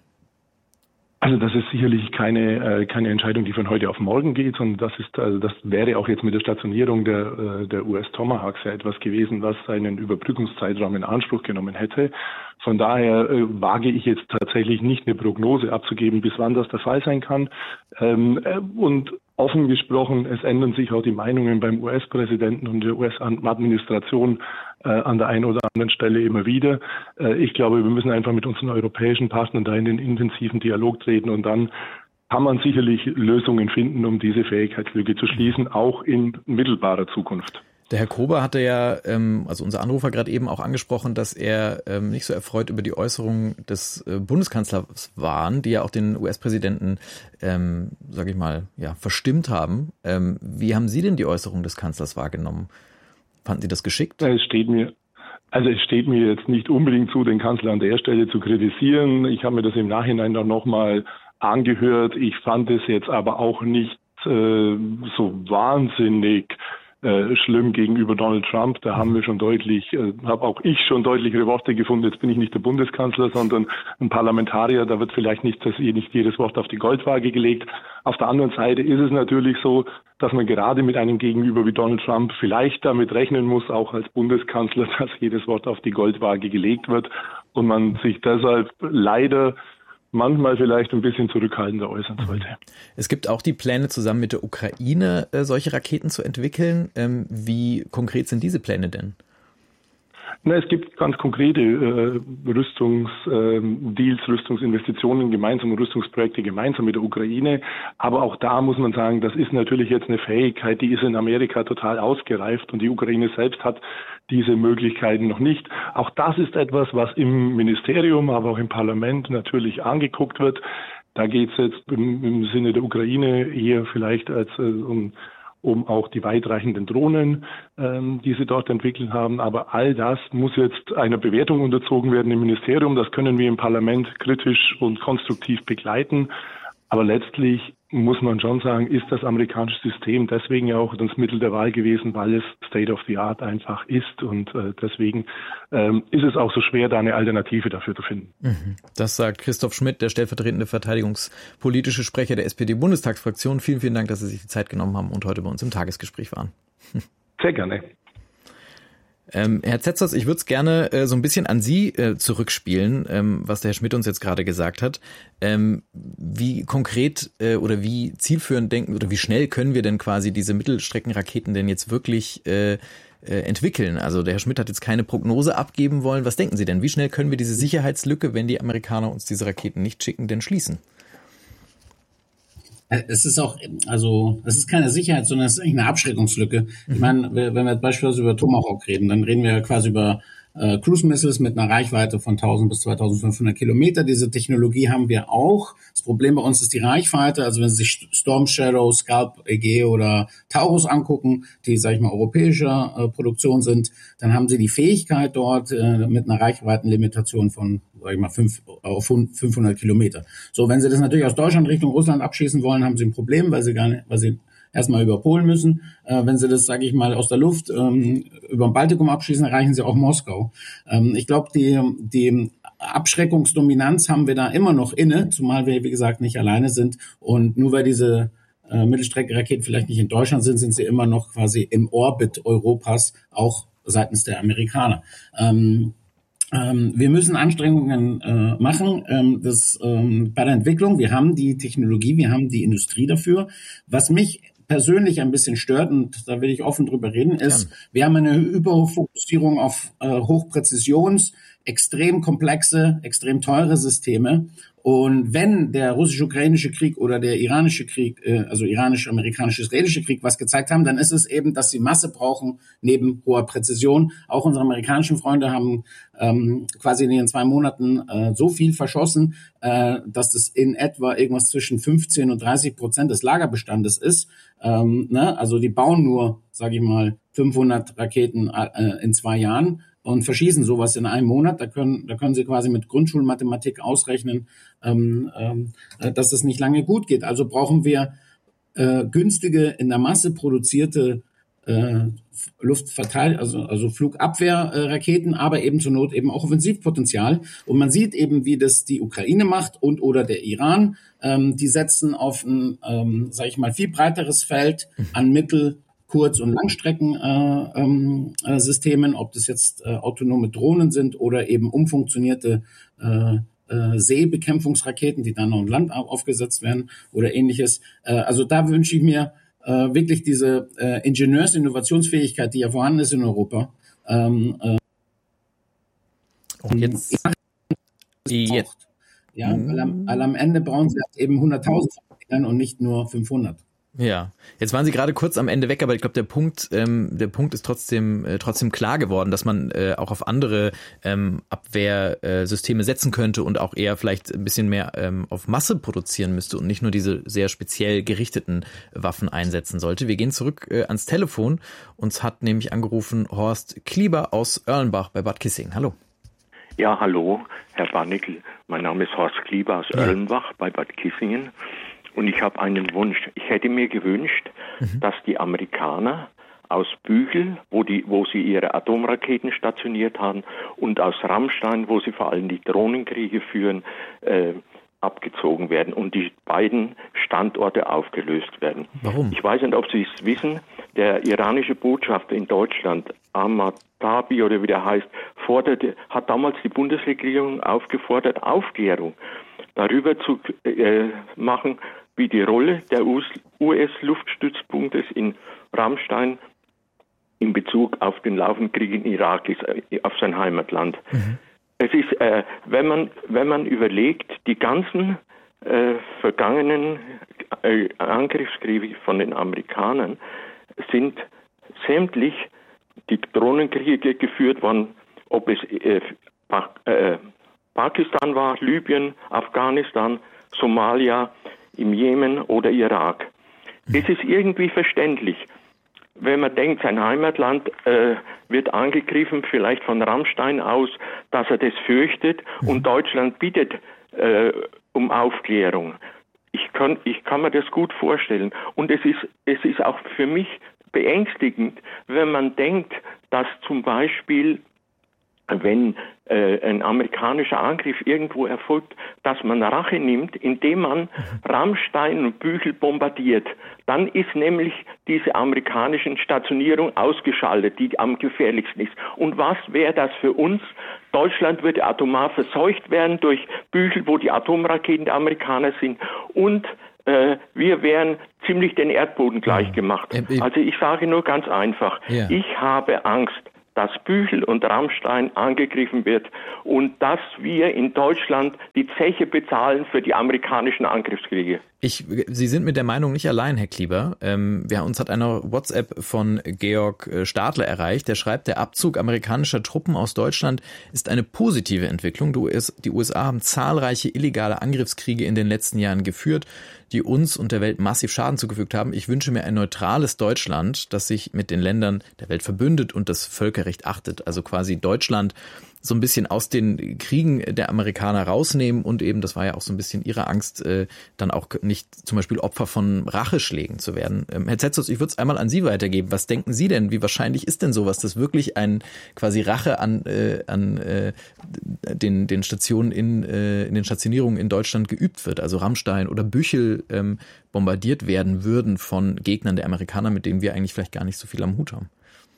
Also das ist sicherlich keine äh, keine Entscheidung, die von heute auf morgen geht, sondern das ist also das wäre auch jetzt mit der Stationierung der äh, der U S Tomahawks ja etwas gewesen, was einen Überbrückungszeitraum in Anspruch genommen hätte. Von daher äh, wage ich jetzt tatsächlich nicht eine Prognose abzugeben, bis wann das der Fall sein kann. Ähm, äh, und offen gesprochen, es ändern sich auch die Meinungen beim U S-Präsidenten und der U S-Administration äh, an der einen oder anderen Stelle immer wieder. Äh, ich glaube, wir müssen einfach mit unseren europäischen Partnern da in den intensiven Dialog treten, und dann kann man sicherlich Lösungen finden, um diese Fähigkeitslücke zu schließen, auch in mittelbarer Zukunft. Der Herr Kober hatte ja, ähm, also unser Anrufer gerade eben auch angesprochen, dass er ähm, nicht so erfreut über die Äußerungen des äh, Bundeskanzlers waren, die ja auch den U S-Präsidenten, ähm, sage ich mal, ja, verstimmt haben. Ähm, wie haben Sie denn die Äußerung des Kanzlers wahrgenommen? Fanden Sie das geschickt? Es steht mir Also es steht mir jetzt nicht unbedingt zu, den Kanzler an der Stelle zu kritisieren. Ich habe mir das im Nachhinein dann nochmal angehört. Ich fand es jetzt aber auch nicht äh, so wahnsinnig Äh, schlimm gegenüber Donald Trump. Da haben wir schon deutlich, äh, habe auch ich schon deutlichere Worte gefunden. Jetzt bin ich nicht der Bundeskanzler, sondern ein Parlamentarier. Da wird vielleicht nicht, das, nicht jedes Wort auf die Goldwaage gelegt. Auf der anderen Seite ist es natürlich so, dass man gerade mit einem Gegenüber wie Donald Trump vielleicht damit rechnen muss, auch als Bundeskanzler, dass jedes Wort auf die Goldwaage gelegt wird und man sich deshalb leider manchmal vielleicht ein bisschen zurückhaltender äußern sollte. Es gibt auch die Pläne, zusammen mit der Ukraine äh, solche Raketen zu entwickeln. Ähm, wie konkret sind diese Pläne denn? Na, es gibt ganz konkrete äh, Rüstungsdeals, äh, Rüstungsinvestitionen gemeinsam, Rüstungsprojekte gemeinsam mit der Ukraine. Aber auch da muss man sagen, das ist natürlich jetzt eine Fähigkeit, die ist in Amerika total ausgereift, und die Ukraine selbst hat diese Möglichkeiten noch nicht. Auch das ist etwas, was im Ministerium, aber auch im Parlament natürlich angeguckt wird. Da geht es jetzt im, im Sinne der Ukraine eher vielleicht als äh, um um auch die weitreichenden Drohnen, ähm, die sie dort entwickelt haben. Aber all das muss jetzt einer Bewertung unterzogen werden im Ministerium. Das können wir im Parlament kritisch und konstruktiv begleiten. Aber letztlich muss man schon sagen, ist das amerikanische System deswegen ja auch das Mittel der Wahl gewesen, weil es State of the Art einfach ist. Und äh, deswegen ähm, ist es auch so schwer, da eine Alternative dafür zu finden. Das sagt Christoph Schmidt, der stellvertretende verteidigungspolitische Sprecher der S P D-Bundestagsfraktion. Vielen, vielen Dank, dass Sie sich die Zeit genommen haben und heute bei uns im Tagesgespräch waren. Sehr gerne. Ähm, Herr Tsetsos, ich würde es gerne äh, so ein bisschen an Sie äh, zurückspielen, ähm, was der Herr Schmidt uns jetzt gerade gesagt hat. Ähm, wie konkret äh, oder wie zielführend denken oder wie schnell können wir denn quasi diese Mittelstreckenraketen denn jetzt wirklich äh, äh, entwickeln? Also der Herr Schmidt hat jetzt keine Prognose abgeben wollen. Was denken Sie denn? Wie schnell können wir diese Sicherheitslücke, wenn die Amerikaner uns diese Raketen nicht schicken, denn schließen? Es ist auch, also es ist keine Sicherheit, sondern es ist eigentlich eine Abschreckungslücke. Ich meine, wenn wir beispielsweise über Tomahawk reden, dann reden wir quasi über äh, Cruise Missiles mit einer Reichweite von tausend bis zweitausendfünfhundert Kilometer. Diese Technologie haben wir auch. Das Problem bei uns ist die Reichweite. Also wenn Sie sich Storm Shadow, Scalp, Aegea oder Taurus angucken, die, sage ich mal, europäischer äh, Produktion sind, dann haben Sie die Fähigkeit dort äh, mit einer Reichweitenlimitation von, sage ich mal, fünf, auf fünfhundert Kilometer. So, wenn Sie das natürlich aus Deutschland Richtung Russland abschießen wollen, haben Sie ein Problem, weil Sie gar nicht, weil Sie erstmal über Polen müssen. Äh, wenn Sie das, sage ich mal, aus der Luft ähm, über den Baltikum abschießen, erreichen Sie auch Moskau. Ähm, ich glaube, die, die Abschreckungsdominanz haben wir da immer noch inne, zumal wir, wie gesagt, nicht alleine sind. Und nur weil diese äh, Mittelstreckenraketen vielleicht nicht in Deutschland sind, sind sie immer noch quasi im Orbit Europas, auch seitens der Amerikaner. Ähm, Ähm, wir müssen Anstrengungen äh, machen ähm, das, ähm, bei der Entwicklung. Wir haben die Technologie, wir haben die Industrie dafür. Was mich persönlich ein bisschen stört, und da will ich offen drüber reden, ist, ja. wir haben eine Überfokussierung auf äh, Hochpräzisions, extrem komplexe, extrem teure Systeme. Und wenn der russisch-ukrainische Krieg oder der iranische Krieg, äh, also iranisch-amerikanisch-israelische Krieg was gezeigt haben, dann ist es eben, dass sie Masse brauchen neben hoher Präzision. Auch unsere amerikanischen Freunde haben ähm, quasi in den zwei Monaten äh, so viel verschossen, äh, dass das in etwa irgendwas zwischen fünfzehn und dreißig Prozent des Lagerbestandes ist. Ähm, ne? Also die bauen nur, sage ich mal, fünfhundert Raketen äh, in zwei Jahren. Und verschießen sowas in einem Monat. Da können, da können Sie quasi mit Grundschulmathematik ausrechnen, ähm, ähm, dass es nicht lange gut geht. Also brauchen wir äh, günstige, in der Masse produzierte äh, Luftverteil, also, also Flugabwehrraketen, äh, aber eben zur Not eben auch Offensivpotenzial. Und man sieht eben, wie das die Ukraine macht und oder der Iran. Ähm, die setzen auf ein, ähm, sage ich mal, viel breiteres Feld an Mittel, Kurz- und Langstreckensystemen, äh, äh, Systemen, ob das jetzt äh, autonome Drohnen sind oder eben umfunktionierte äh, äh, Seebekämpfungsraketen, die dann noch im Land aufgesetzt werden oder ähnliches. Äh, also da wünsche ich mir äh, wirklich diese äh, Ingenieurs-Innovationsfähigkeit, die ja vorhanden ist in Europa. Ähm, äh, und jetzt, jetzt. Ja, weil am, weil am Ende brauchen sie eben hunderttausend und nicht nur fünfhundert. Ja, jetzt waren Sie gerade kurz am Ende weg, aber ich glaube, der Punkt, ähm, der Punkt ist trotzdem äh, trotzdem klar geworden, dass man äh, auch auf andere ähm, Abwehrsysteme setzen könnte und auch eher vielleicht ein bisschen mehr ähm, auf Masse produzieren müsste und nicht nur diese sehr speziell gerichteten Waffen einsetzen sollte. Wir gehen zurück äh, ans Telefon. Uns hat nämlich angerufen Horst Klieber aus Erlenbach bei Bad Kissingen. Hallo. Ja, hallo, Herr Barnickel. Mein Name ist Horst Klieber aus ja. Erlenbach bei Bad Kissingen. Und ich habe einen Wunsch. Ich hätte mir gewünscht, mhm. dass die Amerikaner aus Büchel, wo, die, wo sie ihre Atomraketen stationiert haben, und aus Rammstein, wo sie vor allem die Drohnenkriege führen, äh, abgezogen werden und die beiden Standorte aufgelöst werden. Warum? Ich weiß nicht, ob Sie es wissen, der iranische Botschafter in Deutschland, Ahmad Tabi oder wie der heißt, forderte, hat damals die Bundesregierung aufgefordert, Aufklärung darüber zu äh, machen, wie die Rolle der U S-Luftstützpunktes in Rammstein in Bezug auf den laufenden Krieg in Irak ist, äh, auf sein Heimatland. Mhm. Es ist, äh, wenn man wenn man überlegt, die ganzen äh, vergangenen äh, Angriffskriege von den Amerikanern sind sämtlich die Drohnenkriege geführt worden, ob es äh, pa äh, Pakistan war, Libyen, Afghanistan, Somalia, im Jemen oder Irak. Es ist irgendwie verständlich, wenn man denkt, sein Heimatland äh, wird angegriffen, vielleicht von Rammstein aus, dass er das fürchtet und Deutschland bittet äh, um Aufklärung. Ich kann, ich kann mir das gut vorstellen. Und es ist, es ist auch für mich beängstigend, wenn man denkt, dass zum Beispiel wenn äh, ein amerikanischer Angriff irgendwo erfolgt, dass man Rache nimmt, indem man Rammstein und Büchel bombardiert. Dann ist nämlich diese amerikanische Stationierung ausgeschaltet, die am gefährlichsten ist. Und was wäre das für uns? Deutschland würde atomar verseucht werden durch Büchel, wo die Atomraketen der Amerikaner sind. Und äh, wir wären ziemlich den Erdboden gleich gemacht. Also ich sage nur ganz einfach, ja. Ich habe Angst, dass Büchel und Rammstein angegriffen wird und dass wir in Deutschland die Zeche bezahlen für die amerikanischen Angriffskriege. Ich, Sie sind mit der Meinung nicht allein, Herr Klieber. Ähm, wir, uns hat eine WhatsApp von Georg Stadler erreicht. Der schreibt, der Abzug amerikanischer Truppen aus Deutschland ist eine positive Entwicklung. Die U S A haben zahlreiche illegale Angriffskriege in den letzten Jahren geführt, die uns und der Welt massiv Schaden zugefügt haben. Ich wünsche mir ein neutrales Deutschland, das sich mit den Ländern der Welt verbündet und das Völkerrecht achtet. Also quasi Deutschland so ein bisschen aus den Kriegen der Amerikaner rausnehmen und eben, das war ja auch so ein bisschen ihre Angst, äh, dann auch nicht zum Beispiel Opfer von Racheschlägen zu werden. Ähm, Herr Tsetsos, ich würde es einmal an Sie weitergeben. Was denken Sie denn? Wie wahrscheinlich ist denn sowas, dass wirklich ein quasi Rache an, äh, an äh, den, den Stationen in, äh, in den Stationierungen in Deutschland geübt wird? Also Rammstein oder Büchel ähm, bombardiert werden würden von Gegnern der Amerikaner, mit denen wir eigentlich vielleicht gar nicht so viel am Hut haben?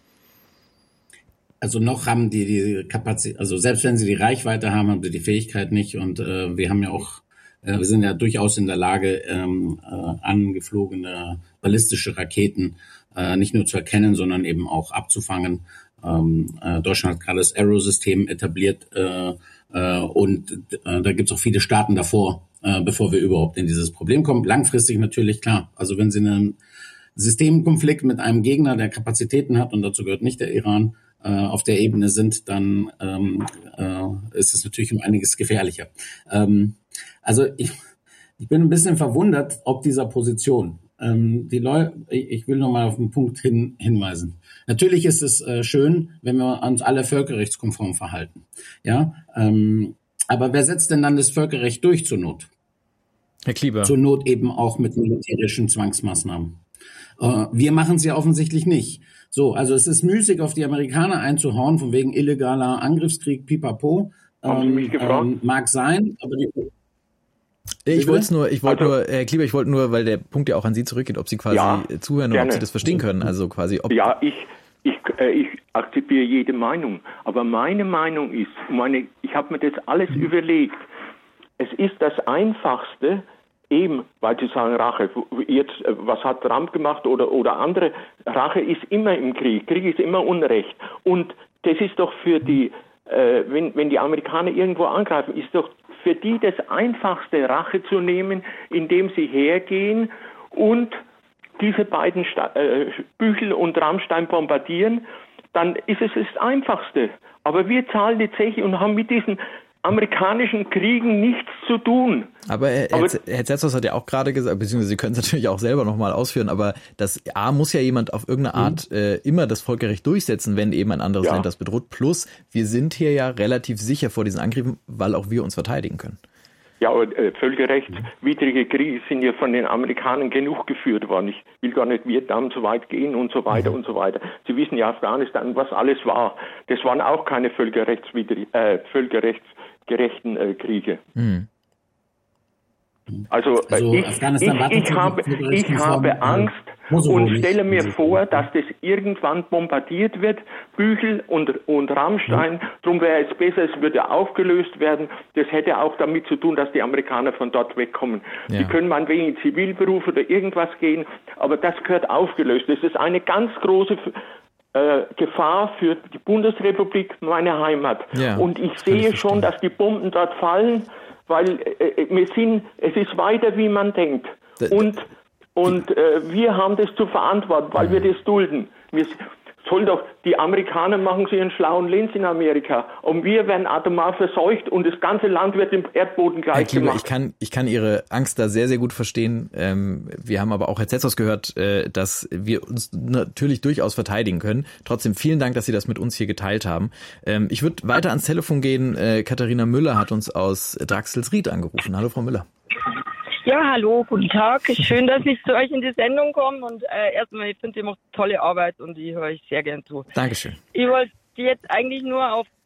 Also noch haben die die Kapazität, also selbst wenn sie die Reichweite haben, haben sie die Fähigkeit nicht. Und äh, wir haben ja auch, äh, wir sind ja durchaus in der Lage, ähm, äh, angeflogene ballistische Raketen äh, nicht nur zu erkennen, sondern eben auch abzufangen. Ähm, äh, Deutschland hat gerade das Arrow-System etabliert äh, äh, und äh, da gibt es auch viele Staaten davor, äh, bevor wir überhaupt in dieses Problem kommen. Langfristig natürlich, klar. Also wenn Sie einen Systemkonflikt mit einem Gegner, der Kapazitäten hat, und dazu gehört nicht der Iran, auf der Ebene sind, dann ähm, äh, ist es natürlich um einiges gefährlicher. Ähm, also ich, ich bin ein bisschen verwundert ob dieser Position. Ähm, die Leute, ich will nochmal auf den Punkt hin, hinweisen. Natürlich ist es äh, schön, wenn wir uns alle völkerrechtskonform verhalten. Ja, ähm, aber wer setzt denn dann das Völkerrecht durch zur Not? Herr Klieber. Zur Not eben auch mit militärischen Zwangsmaßnahmen. Äh, wir machen es ja offensichtlich nicht. So, also es ist müßig, auf die Amerikaner einzuhauen, von wegen illegaler Angriffskrieg, pipapo. Haben Sie mich gefragt? Ähm, mag sein, aber die... Ich wollte es nur, ich wollte also, nur, Herr Klieber, ich wollte nur, weil der Punkt ja auch an Sie zurückgeht, ob Sie quasi ja, zuhören und gerne. Ob Sie das verstehen können. Also quasi, ob ja, ich, ich, äh, ich akzeptiere jede Meinung, aber meine Meinung ist, meine, ich habe mir das alles mhm. überlegt. Es ist das Einfachste, eben, weil Sie sagen Rache, jetzt, was hat Trump gemacht oder, oder andere, Rache ist immer im Krieg, Krieg ist immer Unrecht. Und das ist doch für die, äh, wenn, wenn die Amerikaner irgendwo angreifen, ist doch für die das Einfachste, Rache zu nehmen, indem sie hergehen und diese beiden Sta- äh, Büchel und Rammstein bombardieren, dann ist es das Einfachste. Aber wir zahlen die Zeche und haben mit diesen amerikanischen Kriegen nichts zu tun. Aber Herr, aber Herr Tsetsos hat ja auch gerade gesagt, beziehungsweise Sie können es natürlich auch selber nochmal ausführen, aber das A muss ja jemand auf irgendeine Art mhm. äh, immer das Völkerrecht durchsetzen, wenn eben ein anderes ja. Land das bedroht. Plus, wir sind hier ja relativ sicher vor diesen Angriffen, weil auch wir uns verteidigen können. Ja, aber äh, völkerrechtswidrige Kriege sind ja von den Amerikanern genug geführt worden. Ich will gar nicht Vietnam so weit gehen und so weiter mhm. und so weiter. Sie wissen ja Afghanistan, was alles war. Das waren auch keine völkerrechtswidrigen, äh, völkerrechtsgerechten äh, Kriege. Mhm. Also, also ich, ich, ich, habe, ich habe Angst und stelle mir vor, dass das irgendwann bombardiert wird, Büchel und, und Rammstein. Darum wäre es besser, es würde aufgelöst werden. Das hätte auch damit zu tun, dass die Amerikaner von dort wegkommen. Ja. Die können meinetwegen in Zivilberuf oder irgendwas gehen, aber das gehört aufgelöst. Das ist eine ganz große äh, Gefahr für die Bundesrepublik, meine Heimat. Ja, und ich sehe schon, dass die Bomben dort fallen, weil äh, wir sind, es ist weiter, wie man denkt. Und, und äh, wir haben das zu verantworten, weil wir das dulden. Wir sollen doch, die Amerikaner machen sich einen schlauen Lenz in Amerika und wir werden atomar verseucht und das ganze Land wird im Erdboden gleich Klieber, gemacht. Ich kann, ich kann Ihre Angst da sehr, sehr gut verstehen. Ähm, wir haben aber auch Herr Tsetsos gehört, äh, dass wir uns natürlich durchaus verteidigen können. Trotzdem vielen Dank, dass Sie das mit uns hier geteilt haben. Ähm, ich würde weiter ans Telefon gehen. Äh, Katharina Müller hat uns aus Draxelsried angerufen. Hallo, Frau Müller. Ja, hallo, guten Tag. Schön, dass ich zu euch in die Sendung komme. Und äh, erstmal, ich finde, ihr macht tolle Arbeit und ich höre euch sehr gern zu. Dankeschön. Ich wollte jetzt eigentlich nur auf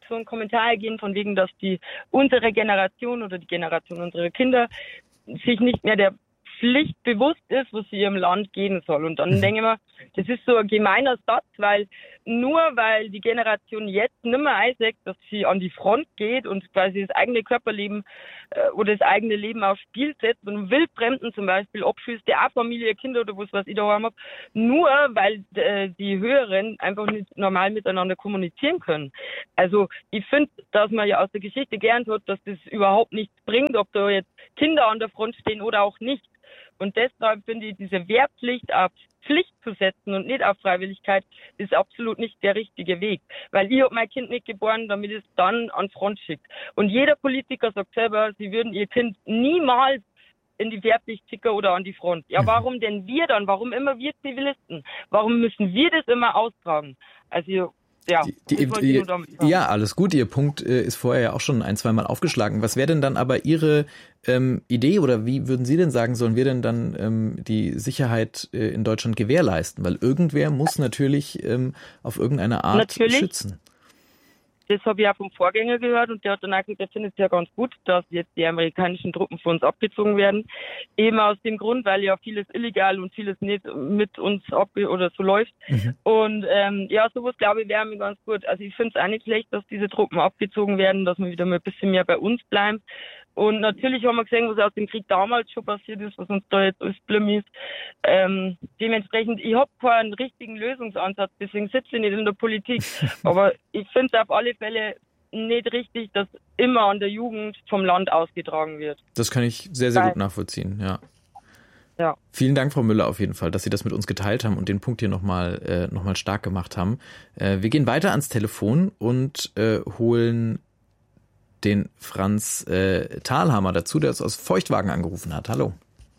so ein Kommentar ergehen von wegen, dass die unsere Generation oder die Generation unserer Kinder sich nicht mehr der Pflicht bewusst ist, wo sie ihrem Land gehen soll. Und dann denke ich mir, das ist so ein gemeiner Satz, weil nur weil die Generation jetzt nicht mehr einsieht, dass sie an die Front geht und quasi das eigene Körperleben äh, oder das eigene Leben aufs Spiel setzt und Wildfremden zum Beispiel abschießt, der auch Familie, Kinder oder was, was ich da habe, nur weil äh, die Höheren einfach nicht normal miteinander kommunizieren können. Also ich finde, dass man ja aus der Geschichte gelernt hat, dass das überhaupt nichts bringt, ob da jetzt Kinder an der Front stehen oder auch nicht. Und deshalb finde ich, diese Wehrpflicht auf Pflicht zu setzen und nicht auf Freiwilligkeit ist absolut nicht der richtige Weg. Weil ich habe mein Kind nicht geboren, damit es dann an Front schickt. Und jeder Politiker sagt selber, sie würden ihr Kind niemals in die Wehrpflicht schicken oder an die Front. Ja, warum denn wir dann? Warum immer wir Zivilisten? Warum müssen wir das immer austragen? Also ja, die, die, die, ja, alles gut. Ihr Punkt äh, ist vorher ja auch schon ein, zwei Mal aufgeschlagen. Was wäre denn dann aber Ihre ähm, Idee oder wie würden Sie denn sagen, sollen wir denn dann ähm, die Sicherheit äh, in Deutschland gewährleisten? Weil irgendwer muss natürlich ähm, auf irgendeine Art natürlich. schützen. Das habe ich auch vom Vorgänger gehört und der hat dann auch gesagt, der findet es ja ganz gut, dass jetzt die amerikanischen Truppen von uns abgezogen werden. Eben aus dem Grund, weil ja vieles illegal und vieles nicht mit uns ab oder so läuft. Mhm. Und ähm, ja, sowas glaube ich wäre mir ganz gut. Also ich finde es auch nicht schlecht, dass diese Truppen abgezogen werden, dass wir wieder mal ein bisschen mehr bei uns bleiben. Und natürlich haben wir gesehen, was aus dem Krieg damals schon passiert ist, was uns da jetzt alles schlimm ist. Ähm, dementsprechend, ich habe keinen richtigen Lösungsansatz, deswegen sitze ich nicht in der Politik. Aber ich finde es auf alle Fälle nicht richtig, dass immer an der Jugend vom Land ausgetragen wird. Das kann ich sehr, sehr Weil, gut nachvollziehen, ja. Ja. Vielen Dank, Frau Müller, auf jeden Fall, dass Sie das mit uns geteilt haben und den Punkt hier nochmal äh, noch mal stark gemacht haben. Äh, wir gehen weiter ans Telefon und äh, holen den Franz äh, Thalhammer dazu, der uns aus Feuchtwagen angerufen hat. Hallo.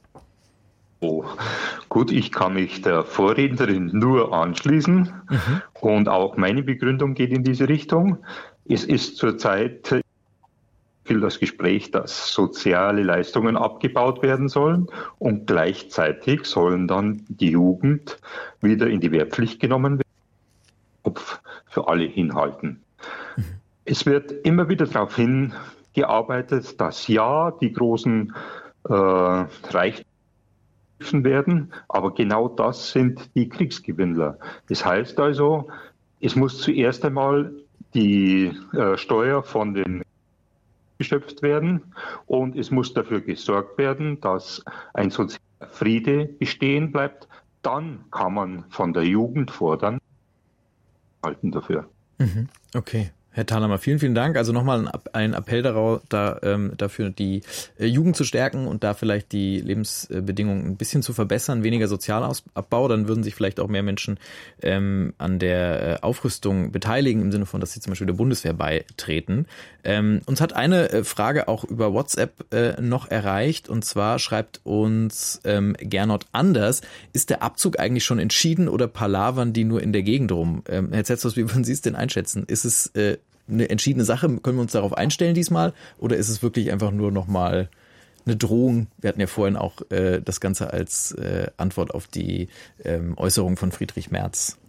Oh, gut, ich kann mich der Vorrednerin nur anschließen mhm. und auch meine Begründung geht in diese Richtung. Es ist zurzeit viel das Gespräch, dass soziale Leistungen abgebaut werden sollen und gleichzeitig sollen dann die Jugend wieder in die Wehrpflicht genommen werden, für alle hinhalten. Mhm. Es wird immer wieder darauf hingearbeitet, dass ja, die großen äh, Reichtümer werden, aber genau das sind die Kriegsgewinnler. Das heißt also, es muss zuerst einmal die äh, Steuer von den geschöpft werden und es muss dafür gesorgt werden, dass ein sozialer Friede bestehen bleibt. Dann kann man von der Jugend fordern, halten dafür. Mhm. Okay. Herr Thalhammer, vielen, vielen Dank. Also nochmal ein Appell darauf, da, ähm, dafür die äh, Jugend zu stärken und da vielleicht die Lebensbedingungen ein bisschen zu verbessern, weniger Sozialabbau, dann würden sich vielleicht auch mehr Menschen ähm, an der äh, Aufrüstung beteiligen, im Sinne von, dass sie zum Beispiel der Bundeswehr beitreten. Ähm, uns hat eine äh, Frage auch über WhatsApp äh, noch erreicht und zwar schreibt uns ähm, Gernot Anders, ist der Abzug eigentlich schon entschieden oder palavern die nur in der Gegend rum? Ähm, Herr Zetzos, wie würden Sie es denn einschätzen? Ist es äh, eine entschiedene Sache? Können wir uns darauf einstellen diesmal? Oder ist es wirklich einfach nur nochmal eine Drohung? Wir hatten ja vorhin auch äh, das Ganze als äh, Antwort auf die ähm, Äußerung von Friedrich Merz.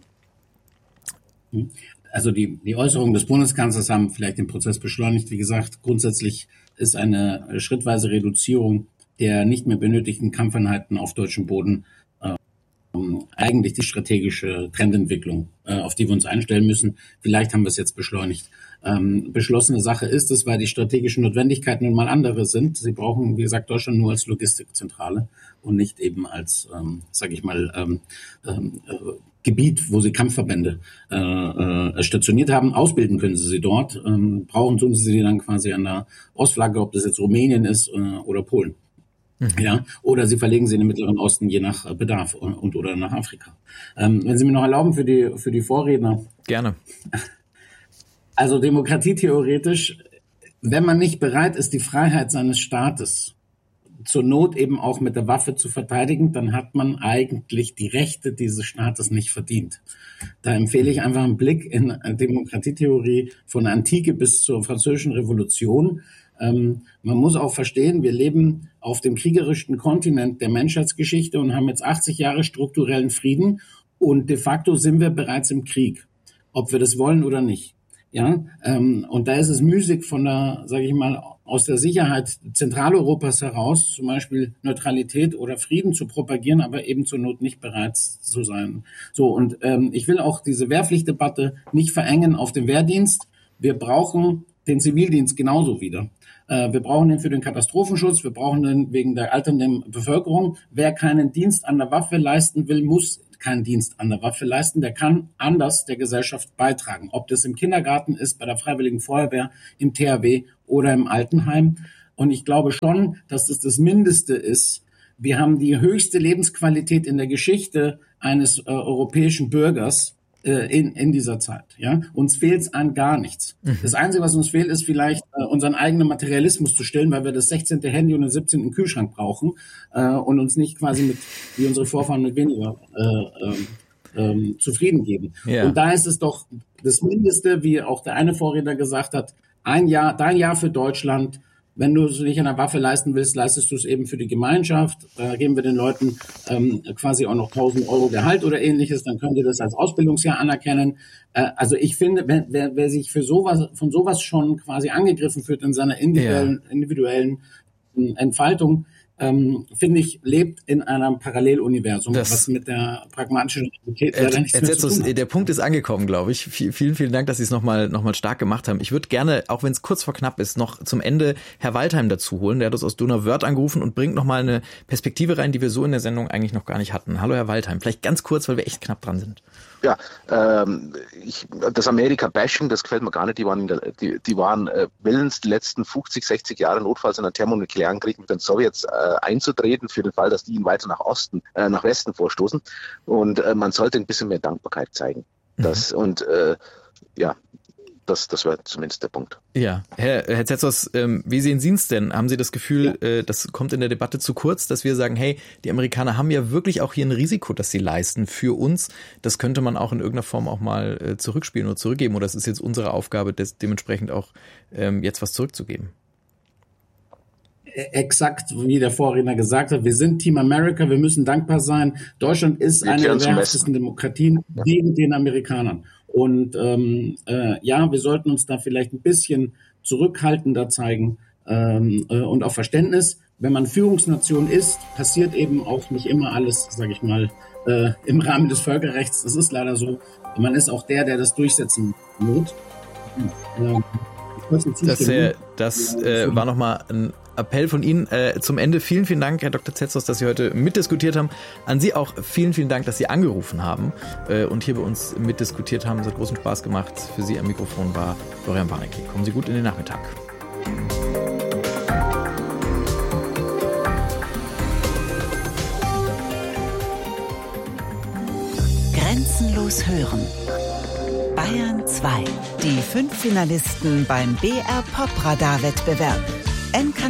Also die, die Äußerungen des Bundeskanzlers haben vielleicht den Prozess beschleunigt. Wie gesagt, grundsätzlich ist eine schrittweise Reduzierung der nicht mehr benötigten Kampfeinheiten auf deutschem Boden äh, eigentlich die strategische Trendentwicklung, äh, auf die wir uns einstellen müssen. Vielleicht haben wir es jetzt beschleunigt. Ähm, beschlossene Sache ist es, weil die strategischen Notwendigkeiten nun mal andere sind. Sie brauchen, wie gesagt, Deutschland nur als Logistikzentrale und nicht eben als, ähm, sage ich mal, ähm, ähm, äh, Gebiet, wo sie Kampfverbände äh, äh, stationiert haben. Ausbilden können sie sie dort. Ähm, brauchen tun sie sie dann quasi an der Ostflagge, ob das jetzt Rumänien ist äh, oder Polen. Mhm. Ja, oder sie verlegen sie in den Mittleren Osten je nach Bedarf und, und oder nach Afrika. Ähm, wenn Sie mir noch erlauben für die für die Vorredner. Gerne. Also demokratietheoretisch, wenn man nicht bereit ist, die Freiheit seines Staates zur Not eben auch mit der Waffe zu verteidigen, dann hat man eigentlich die Rechte dieses Staates nicht verdient. Da empfehle ich einfach einen Blick in Demokratietheorie von der Antike bis zur Französischen Revolution. Ähm, man muss auch verstehen, wir leben auf dem kriegerischsten Kontinent der Menschheitsgeschichte und haben jetzt achtzig Jahre strukturellen Frieden und de facto sind wir bereits im Krieg, ob wir das wollen oder nicht. Ja, ähm, und da ist es müßig von der, sage ich mal, aus der Sicherheit Zentraleuropas heraus, zum Beispiel Neutralität oder Frieden zu propagieren, aber eben zur Not nicht bereit zu sein. So, und ähm, ich will auch diese Wehrpflichtdebatte nicht verengen auf den Wehrdienst. Wir brauchen den Zivildienst genauso wieder. Äh, wir brauchen den für den Katastrophenschutz, wir brauchen den wegen der alternden Bevölkerung. Wer keinen Dienst an der Waffe leisten will, muss keinen Dienst an der Waffe leisten, der kann anders der Gesellschaft beitragen. Ob das im Kindergarten ist, bei der Freiwilligen Feuerwehr, im T H W oder im Altenheim. Und ich glaube schon, dass das das Mindeste ist. Wir haben die höchste Lebensqualität in der Geschichte eines äh, europäischen Bürgers äh, in, in dieser Zeit. Ja, uns fehlt es an gar nichts. Mhm. Das Einzige, was uns fehlt, ist vielleicht äh, unseren eigenen Materialismus zu stillen, weil wir das sechzehnte Handy und den siebzehnten Kühlschrank brauchen äh, und uns nicht quasi mit, wie unsere Vorfahren, mit weniger äh, äh, ähm, zufrieden geben. Ja. Und da ist es doch das Mindeste, wie auch der eine Vorredner gesagt hat, ein Jahr, dein Jahr für Deutschland. Wenn du es nicht an der Waffe leisten willst, leistest du es eben für die Gemeinschaft. Da geben wir den Leuten ähm, quasi auch noch tausend Euro Gehalt oder ähnliches. Dann können die das als Ausbildungsjahr anerkennen. Äh, also ich finde, wer, wer, wer sich für sowas, von sowas schon quasi angegriffen fühlt in seiner individuellen, ja. individuellen Entfaltung, ähm, finde ich, lebt in einem Paralleluniversum, das, was mit der pragmatischen Realität leider nichts mehr zu tun hat. Der Punkt ist angekommen, glaube ich. V- vielen, vielen Dank, dass Sie es nochmal noch mal stark gemacht haben. Ich würde gerne, auch wenn es kurz vor knapp ist, noch zum Ende Herr Waldheim dazu holen. Der hat uns aus Donauwörth angerufen und bringt nochmal eine Perspektive rein, die wir so in der Sendung eigentlich noch gar nicht hatten. Hallo Herr Waldheim, vielleicht ganz kurz, weil wir echt knapp dran sind. Ja, ähm, ich, das Amerika-Bashing, das gefällt mir gar nicht. Die waren, der, die, die waren äh, willens, die letzten fünfzig, sechzig Jahre notfalls in einen thermonuklearen Krieg mit den Sowjets äh, einzutreten, für den Fall, dass die ihn weiter nach Osten, äh, nach Westen vorstoßen. Und äh, man sollte ein bisschen mehr Dankbarkeit zeigen. Das, mhm. Und äh, ja, das, das wäre zumindest der Punkt. Ja, Herr, Herr Tsetsos, ähm, wie sehen Sie es denn? Haben Sie das Gefühl, ja. äh, das kommt in der Debatte zu kurz, dass wir sagen, hey, die Amerikaner haben ja wirklich auch hier ein Risiko, das sie leisten für uns. Das könnte man auch in irgendeiner Form auch mal äh, zurückspielen oder zurückgeben. Oder es ist jetzt unsere Aufgabe, des, dementsprechend auch ähm, jetzt was zurückzugeben. Exakt, wie der Vorredner gesagt hat, wir sind Team America, wir müssen dankbar sein. Deutschland ist wir eine der wehrhaftesten Demokratien ja. neben den Amerikanern. Und ähm, äh, ja, wir sollten uns da vielleicht ein bisschen zurückhaltender zeigen ähm, äh, und auch Verständnis. Wenn man Führungsnation ist, passiert eben auch nicht immer alles, sage ich mal, äh, im Rahmen des Völkerrechts. Das ist leider so. Man ist auch der, der das durchsetzen wird. Ähm, Das, äh, das äh, war nochmal ein Appell von Ihnen äh, zum Ende. Vielen, vielen Dank, Herr Doktor Tsetsos, dass Sie heute mitdiskutiert haben. An Sie auch vielen, vielen Dank, dass Sie angerufen haben äh, und hier bei uns mitdiskutiert haben. Es hat großen Spaß gemacht. Für Sie am Mikrofon war Florian Warnecke. Kommen Sie gut in den Nachmittag. Grenzenlos hören. Bayern zwei. Die fünf Finalisten beim B R Pop Radar Wettbewerb.